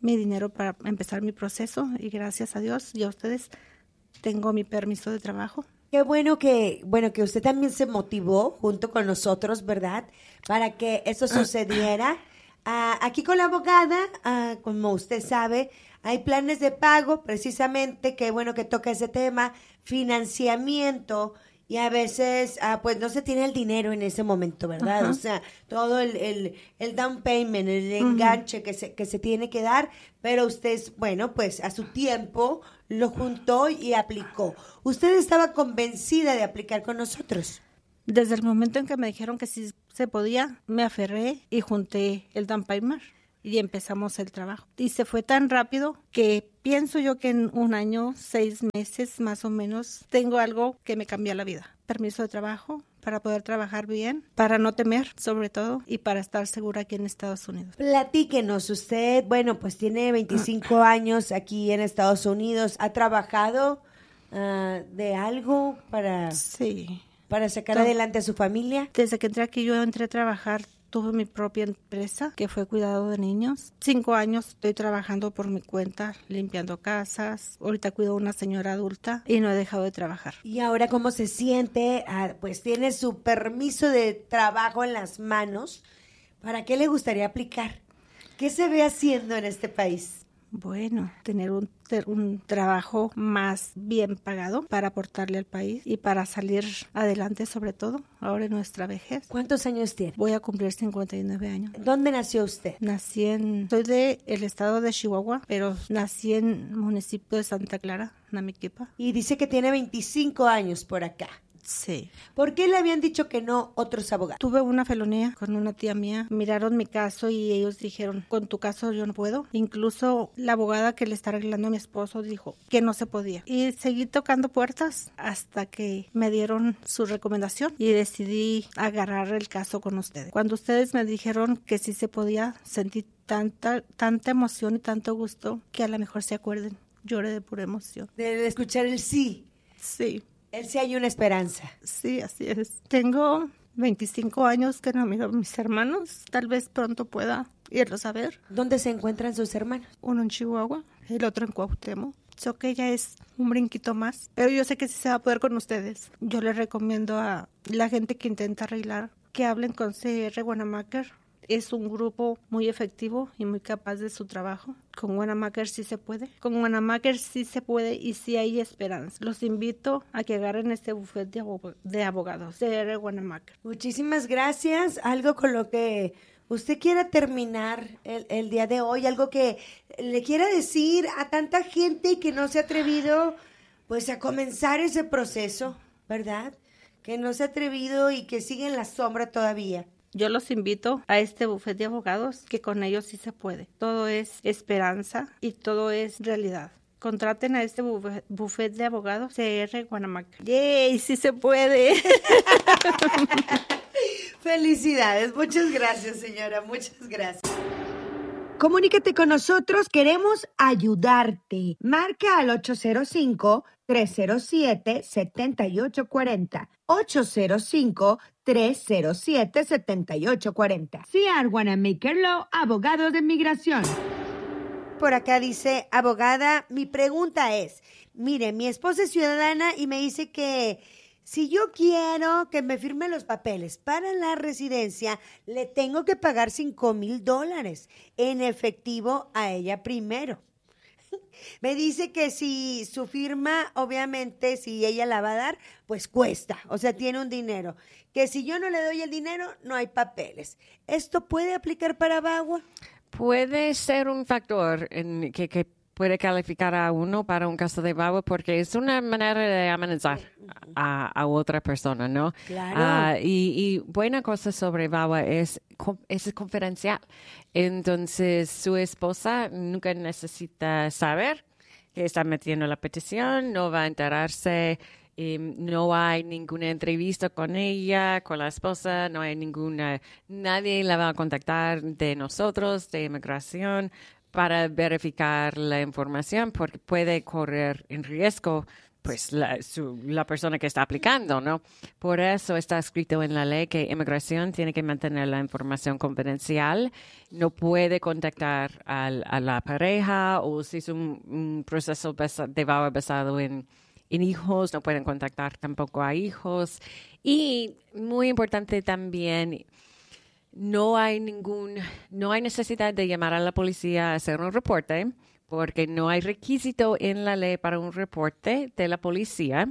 mi dinero para empezar mi proceso y gracias a Dios y a ustedes tengo mi permiso de trabajo. Qué bueno que, bueno, que usted también se motivó junto con nosotros, ¿verdad? Para que eso sucediera. Uh, aquí con la abogada, uh, como usted sabe, hay planes de pago, precisamente, qué bueno que toca ese tema, financiamiento, y a veces, uh, pues no se tiene el dinero en ese momento, ¿verdad? Uh-huh. O sea, todo el, el, el down payment, el enganche uh-huh. que se, que se tiene que dar, pero usted, bueno, pues a su tiempo lo juntó y aplicó. ¿Usted estaba convencida de aplicar con nosotros? Desde el momento en que me dijeron que sí se podía, me aferré y junté el down payment y empezamos el trabajo. Y se fue tan rápido que pienso yo que en un año, seis meses más o menos, tengo algo que me cambia la vida. Permiso de trabajo para poder trabajar bien, para no temer sobre todo y para estar segura aquí en Estados Unidos. Platíquenos, usted, bueno, pues tiene veinticinco años aquí en Estados Unidos. ¿Ha trabajado uh, de algo para, sí. para sacar Entonces, adelante a su familia? Desde que entré aquí yo entré a trabajar. Tuve mi propia empresa que fue cuidado de niños. Cinco años estoy trabajando por mi cuenta, limpiando casas. Ahorita cuido a una señora adulta y no he dejado de trabajar. ¿Y ahora cómo se siente? Ah, pues tiene su permiso de trabajo en las manos. ¿Para qué le gustaría aplicar? ¿Qué se ve haciendo en este país? Bueno, tener un, un trabajo más bien pagado para aportarle al país y para salir adelante, sobre todo ahora en nuestra vejez. ¿Cuántos años tiene? Voy a cumplir cincuenta y nueve años. ¿Dónde nació usted? Nací en, soy de el estado de Chihuahua, pero nací en el municipio de Santa Clara, Namiquipa. Y dice que tiene veinticinco años por acá. Sí. ¿Por qué le habían dicho que no otros abogados? Tuve una felonía con una tía mía. Miraron mi caso y ellos dijeron, con tu caso yo no puedo. Incluso la abogada que le está arreglando a mi esposo dijo que no se podía. Y seguí tocando puertas hasta que me dieron su recomendación y decidí agarrar el caso con ustedes. Cuando ustedes me dijeron que sí se podía, sentí tanta, tanta emoción y tanto gusto que a lo mejor se acuerden. Lloré de pura emoción. De escuchar el sí. Sí. Él sí hay una esperanza. Sí, así es. Tengo veinticinco años que no miro a mis hermanos. Tal vez pronto pueda irlos a ver. ¿Dónde se encuentran sus hermanos? Uno en Chihuahua, el otro en Cuauhtémoc. Sé que ya es un brinquito más, pero yo sé que sí se va a poder con ustedes. Yo les recomiendo a la gente que intenta arreglar que hablen con C R Wanamaker. Es un grupo muy efectivo y muy capaz de su trabajo. Con Wanamaker sí se puede. Con Wanamaker sí se puede y sí hay esperanza. Los invito a que agarren este bufete de, abog- de abogados, C R Wanamaker. Muchísimas gracias. Algo con lo que usted quiera terminar el, el día de hoy, algo que le quiera decir a tanta gente que no se ha atrevido pues a comenzar ese proceso, ¿verdad? Que no se ha atrevido y que sigue en la sombra todavía. Yo los invito a este bufete de abogados, que con ellos sí se puede. Todo es esperanza y todo es realidad. Contraten a este bufete, bufete de abogados C R Wanamaker. ¡Yay! ¡Sí se puede! Felicidades. Muchas gracias, señora. Muchas gracias. Comunícate con nosotros, queremos ayudarte. Marca al ocho cero cinco, tres cero siete, siete ocho cuatro cero. ocho cero cinco, tres cero siete, siete ocho cuatro cero. C R Wanamaker Law, abogados de inmigración. Por acá dice, abogada, mi pregunta es, mire, mi esposa es ciudadana y me dice que si yo quiero que me firme los papeles para la residencia, le tengo que pagar cinco mil dólares en efectivo a ella primero. Me dice que si su firma, obviamente, si ella la va a dar, pues cuesta, o sea, tiene un dinero. Que si yo no le doy el dinero, no hay papeles. ¿Esto puede aplicar para V A W A? Puede ser un factor en que, que puede calificar a uno para un caso de V A W A porque es una manera de amenazar a, a otra persona, ¿no? Claro. Uh, y, y buena cosa sobre V A W A es, es confidencial. Entonces, su esposa nunca necesita saber que está metiendo la petición, no va a enterarse. Eh, no hay ninguna entrevista con ella, con la esposa, no hay ninguna, nadie la va a contactar de nosotros, de inmigración, para verificar la información porque puede correr en riesgo pues la, su, la persona que está aplicando, ¿no? Por eso está escrito en la ley que inmigración tiene que mantener la información confidencial, no puede contactar al, a la pareja o si es un, un proceso de V A W A basado en, en hijos, no pueden contactar tampoco a hijos. Y muy importante también, no hay ningún, no hay necesidad de llamar a la policía a hacer un reporte, porque no hay requisito en la ley para un reporte de la policía.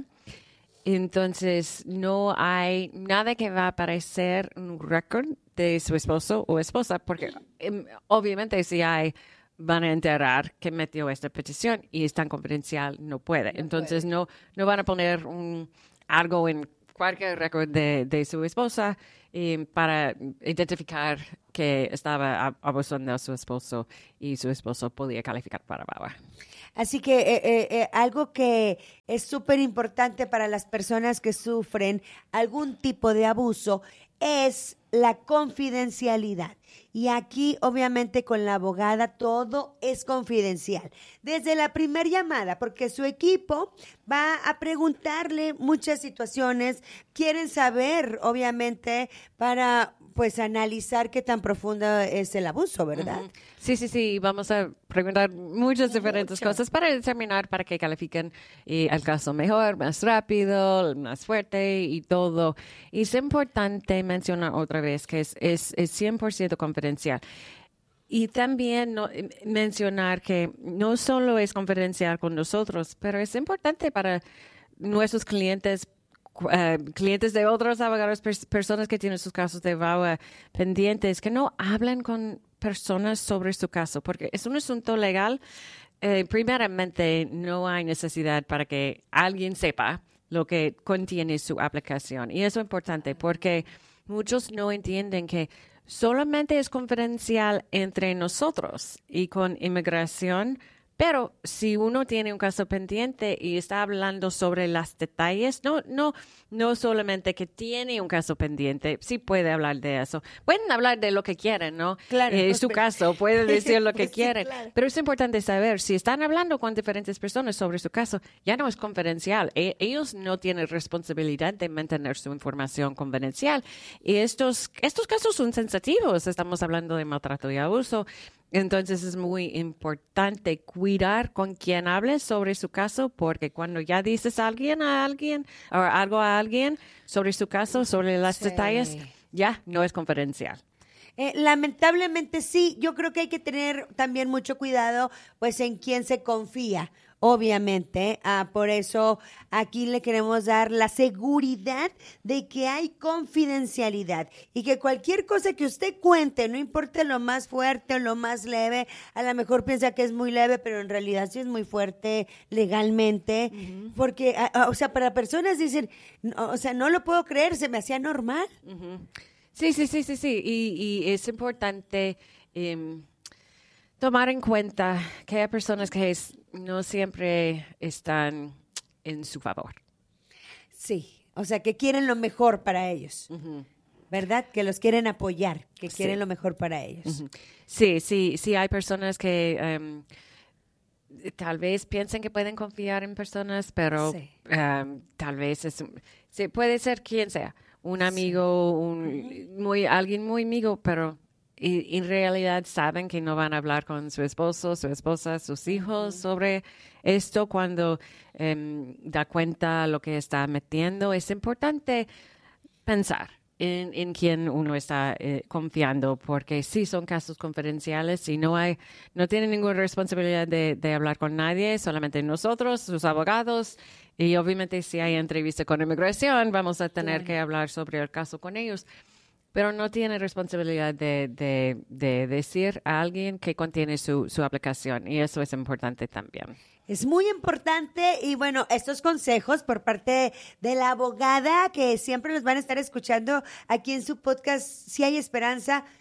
Entonces, no hay nada que va a aparecer un récord de su esposo o esposa, porque um, obviamente si hay, van a enterar que metió esta petición y es tan confidencial, no puede. No Entonces, puede. No, no van a poner un, algo en cualquier récord de, de su esposa eh, para identificar que estaba abusando a su esposo y su esposo podía calificar para V A W A. Así que eh, eh, eh, algo que es súper importante para las personas que sufren algún tipo de abuso es la confidencialidad. Y aquí, obviamente, con la abogada todo es confidencial. Desde la primera llamada, porque su equipo va a preguntarle muchas situaciones, quieren saber, obviamente, para pues analizar qué tan profundo es el abuso, ¿verdad? Uh-huh. Sí, sí, sí. Vamos a preguntar muchas diferentes Mucho. cosas para determinar para que califiquen eh, el caso mejor, más rápido, más fuerte y todo. Y es importante mencionar otra vez que es, es, es cien por ciento confidencial. Y también no, mencionar que no solo es confidencial con nosotros, pero es importante para nuestros clientes, Uh, clientes de otros abogados, pers- personas que tienen sus casos de V A W A pendientes, que no hablen con personas sobre su caso, porque es un asunto legal. Eh, primeramente, no hay necesidad para que alguien sepa lo que contiene su aplicación. Y eso es importante porque muchos no entienden que solamente es confidencial entre nosotros y con inmigración. Pero si uno tiene un caso pendiente y está hablando sobre los detalles, no, no, no solamente que tiene un caso pendiente, sí puede hablar de eso. Pueden hablar de lo que quieren, ¿no? Claro. Eh, su caso, puede decir lo que sí, quieren. Claro. Pero es importante saber, si están hablando con diferentes personas sobre su caso, ya no es confidencial. E- ellos no tienen responsabilidad de mantener su información confidencial. Y estos, estos casos son sensitivos. Estamos hablando de maltrato y abuso. Entonces es muy importante cuidar con quién hables sobre su caso, porque cuando ya dices a alguien a alguien o algo a alguien sobre su caso, sobre los sí. detalles, ya no es confidencial. Eh, lamentablemente sí, yo creo que hay que tener también mucho cuidado pues en quién se confía. Obviamente, ah, por eso aquí le queremos dar la seguridad de que hay confidencialidad y que cualquier cosa que usted cuente, no importa lo más fuerte o lo más leve, a lo mejor piensa que es muy leve, pero en realidad sí es muy fuerte legalmente, uh-huh. porque, ah, o sea, para personas dicen, no, o sea, no lo puedo creer, se me hacía normal. Uh-huh. Sí, sí, sí, sí, sí, y, y es importante eh, tomar en cuenta que hay personas que es, no siempre están en su favor. Sí, o sea, que quieren lo mejor para ellos, uh-huh. ¿verdad? Que los quieren apoyar, que sí. quieren lo mejor para ellos. Uh-huh. Sí, sí, sí, hay personas que um, tal vez piensen que pueden confiar en personas, pero sí. um, tal vez es, sí, puede ser quien sea, un amigo, sí. un, muy, alguien muy amigo, pero y en realidad saben que no van a hablar con su esposo, su esposa, sus hijos sobre esto cuando um, da cuenta lo que está metiendo. Es importante pensar en, en quién uno está eh, confiando, porque sí son casos confidenciales y no hay, no tienen ninguna responsabilidad de, de hablar con nadie, solamente nosotros, sus abogados, y obviamente si hay entrevista con inmigración, vamos a tener claro. que hablar sobre el caso con ellos. Pero no tiene responsabilidad de, de, de decir a alguien que contiene su, su aplicación, y eso es importante también. Es muy importante y bueno, estos consejos por parte de la abogada que siempre los van a estar escuchando aquí en su podcast Si Hay Esperanza,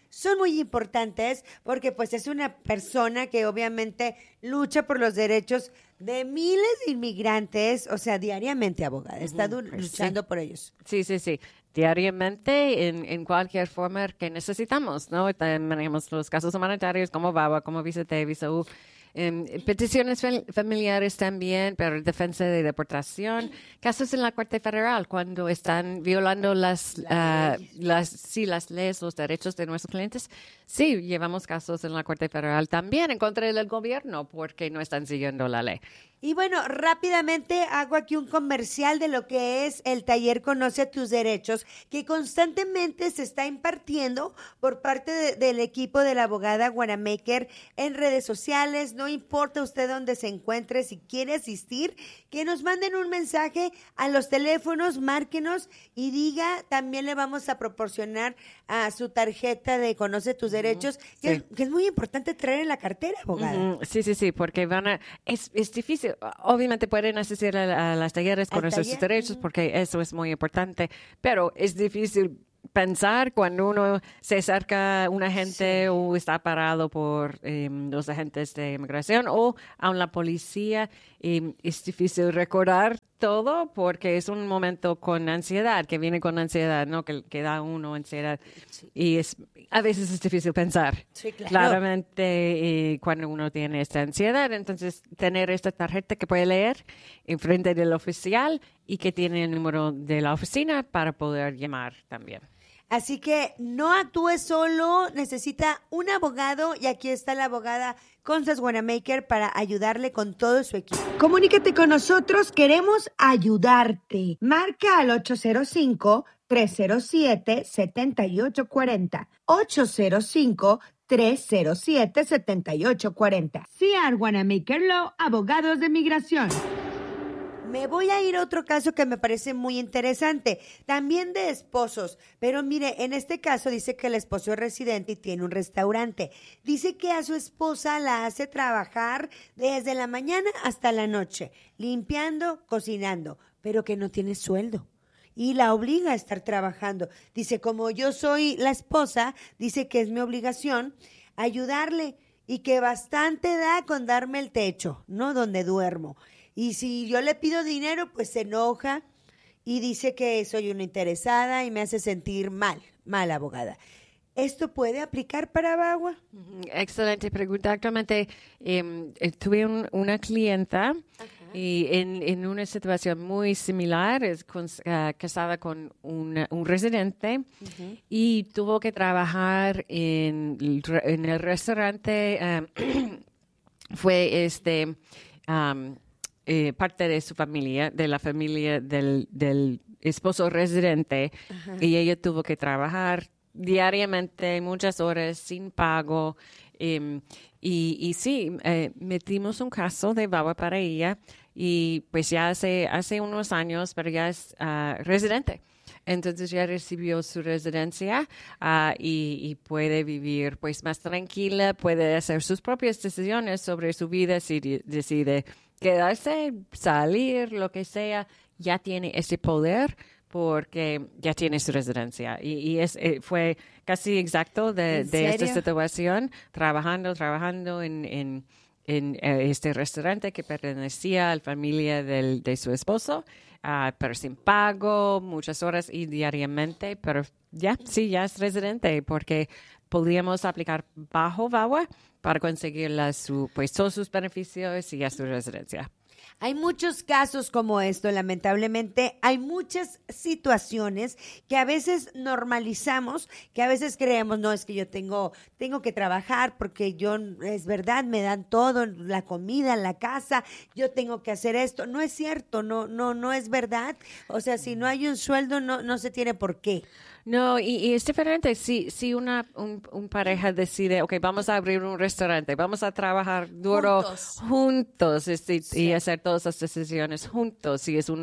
son muy importantes porque pues es una persona que obviamente lucha por los derechos de miles de inmigrantes, o sea, diariamente, abogada, está du- luchando sí. por ellos. Sí, sí, sí. Diariamente, en, en cualquier forma que necesitamos, ¿no? Tenemos los casos humanitarios como V A W A, como Visa T, Visa U, eh, peticiones familiares también, pero defensa de deportación, casos en la Corte Federal cuando están violando las, uh, las, sí, las leyes, los derechos de nuestros clientes. Sí, llevamos casos en la Corte Federal también en contra del gobierno porque no están siguiendo la ley. Y bueno, rápidamente hago aquí un comercial de lo que es el taller Conoce tus Derechos, que constantemente se está impartiendo por parte de, del equipo de la abogada Wanamaker en redes sociales. No importa usted dónde se encuentre, si quiere asistir, que nos manden un mensaje a los teléfonos, márquenos y diga, también le vamos a proporcionar a su tarjeta de Conoce tus Derechos, que, Sí. es, que es muy importante traer en la cartera, abogada. Mm, sí, sí, sí, porque van a, es, es difícil. Obviamente pueden asistir a, a las talleres, Al conocer taller, sus derechos, ujú. porque eso es muy importante, pero es difícil pensar cuando uno se acerca a un agente Sí. o está parado por eh, los agentes de inmigración o a la policía. Eh, es difícil recordar todo porque es un momento con ansiedad, que viene con ansiedad, ¿no? Que, que da uno ansiedad. Sí. Y es a veces es difícil pensar. Sí, claro. Claramente, eh, cuando uno tiene esta ansiedad, entonces tener esta tarjeta que puede leer en frente del oficial y que tiene el número de la oficina para poder llamar también. Así que no actúe solo, necesita un abogado y aquí está la abogada Constance Wanamaker para ayudarle con todo su equipo. Comunícate con nosotros, queremos ayudarte. Marca al ocho cero cinco, tres cero siete, siete ocho cuatro cero. ocho cero cinco, tres cero siete, siete ocho cuatro cero. C R Wanamaker Law, abogados de migración. Me voy a ir a otro caso que me parece muy interesante, también de esposos, pero mire, en este caso dice que el esposo es residente y tiene un restaurante. Dice que a su esposa la hace trabajar desde la mañana hasta la noche, limpiando, cocinando, pero que no tiene sueldo. Y la obliga a estar trabajando. Dice, como yo soy la esposa, dice que es mi obligación ayudarle y que bastante da con darme el techo, ¿no? Donde duermo. Y si yo le pido dinero, pues se enoja y dice que soy una interesada y me hace sentir mal, mal, abogada. ¿Esto puede aplicar para V A W A? Excelente pregunta. Actualmente eh, eh, tuve un, una clienta y en, en una situación muy similar, es con, uh, casada con una, un residente uh-huh. y tuvo que trabajar en, en el restaurante. Um, fue este... Um, Eh, parte de su familia, de la familia del, del esposo residente, uh-huh. y ella tuvo que trabajar diariamente, muchas horas, sin pago. Eh, y, y sí, eh, metimos un caso de V A W A para ella, y pues ya hace, hace unos años, pero ya es uh, residente. Entonces ya recibió su residencia uh, y, y puede vivir pues más tranquila, puede hacer sus propias decisiones sobre su vida si de- decide quedarse, salir, lo que sea, ya tiene ese poder porque ya tiene su residencia. Y, y es, eh, fue casi exacto de, de esta situación, trabajando, trabajando en, en, en eh, este restaurante que pertenecía a la familia del, de su esposo, uh, pero sin pago, muchas horas y diariamente, pero ya, sí, ya es residente porque podríamos aplicar bajo V A W A para conseguir la, su, pues, todos sus beneficios y a su residencia. Hay muchos casos como esto, lamentablemente. Hay muchas situaciones que a veces normalizamos, que a veces creemos, no, es que yo tengo, tengo que trabajar porque yo, es verdad, me dan todo, la comida, la casa, yo tengo que hacer esto. No es cierto, no, no, no es verdad. O sea, si no hay un sueldo, no, no se tiene por qué. No, y, y es diferente. Si, si una un, un pareja decide, ok, vamos a abrir un restaurante, vamos a trabajar duro Juntos. juntos y, Sí. y hacer todas las decisiones juntos. Y es un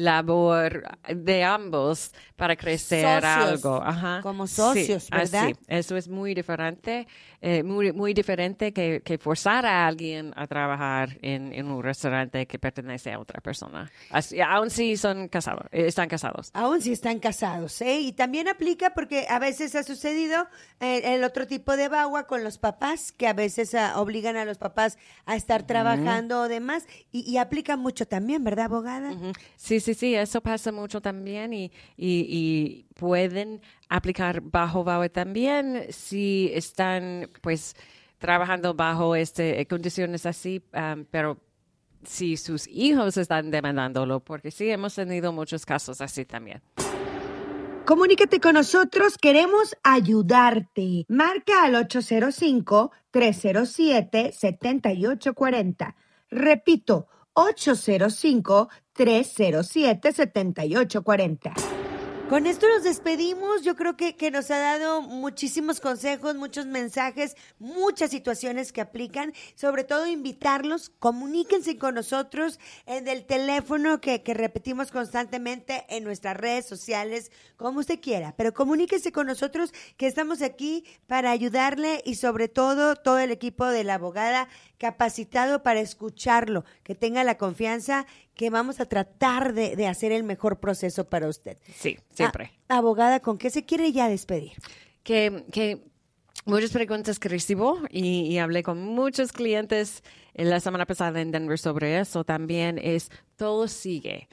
labor de ambos para crecer Socios, algo. Ajá. como socios, Sí, ¿verdad? así. Eso es muy diferente, eh, muy, muy diferente que, que forzar a alguien a trabajar en, en un restaurante que pertenece a otra persona. Así, aún si son casados, eh, están casados. Aún si están casados, ¿eh? Y también también aplica porque a veces ha sucedido eh, el otro tipo de bagua con los papás, que a veces uh, obligan a los papás a estar trabajando uh-huh. o demás, y, y aplica mucho también, ¿verdad, abogada? Uh-huh. Sí, sí, sí, eso pasa mucho también y, y, y pueden aplicar bajo bagua también si están, pues, trabajando bajo este condiciones así, um, pero si sus hijos están demandándolo, porque sí hemos tenido muchos casos así también. Comunícate con nosotros, queremos ayudarte. Marca al ocho cero cinco, tres cero siete, siete ocho cuatro cero. Repito, ocho cero cinco, tres cero siete, siete ocho cuatro cero. Con esto nos despedimos. Yo creo que, que nos ha dado muchísimos consejos, muchos mensajes, muchas situaciones que aplican. Sobre todo invitarlos, comuníquense con nosotros en el teléfono que, que repetimos constantemente en nuestras redes sociales, como usted quiera. Pero comuníquense con nosotros que estamos aquí para ayudarle y sobre todo todo el equipo de la abogada capacitado para escucharlo, que tenga la confianza que vamos a tratar de, de hacer el mejor proceso para usted. Sí, siempre. Ah, abogada, ¿con qué se quiere ya despedir? Que, que muchas preguntas que recibo y, y hablé con muchos clientes la semana pasada en Denver sobre eso también es todo sigue.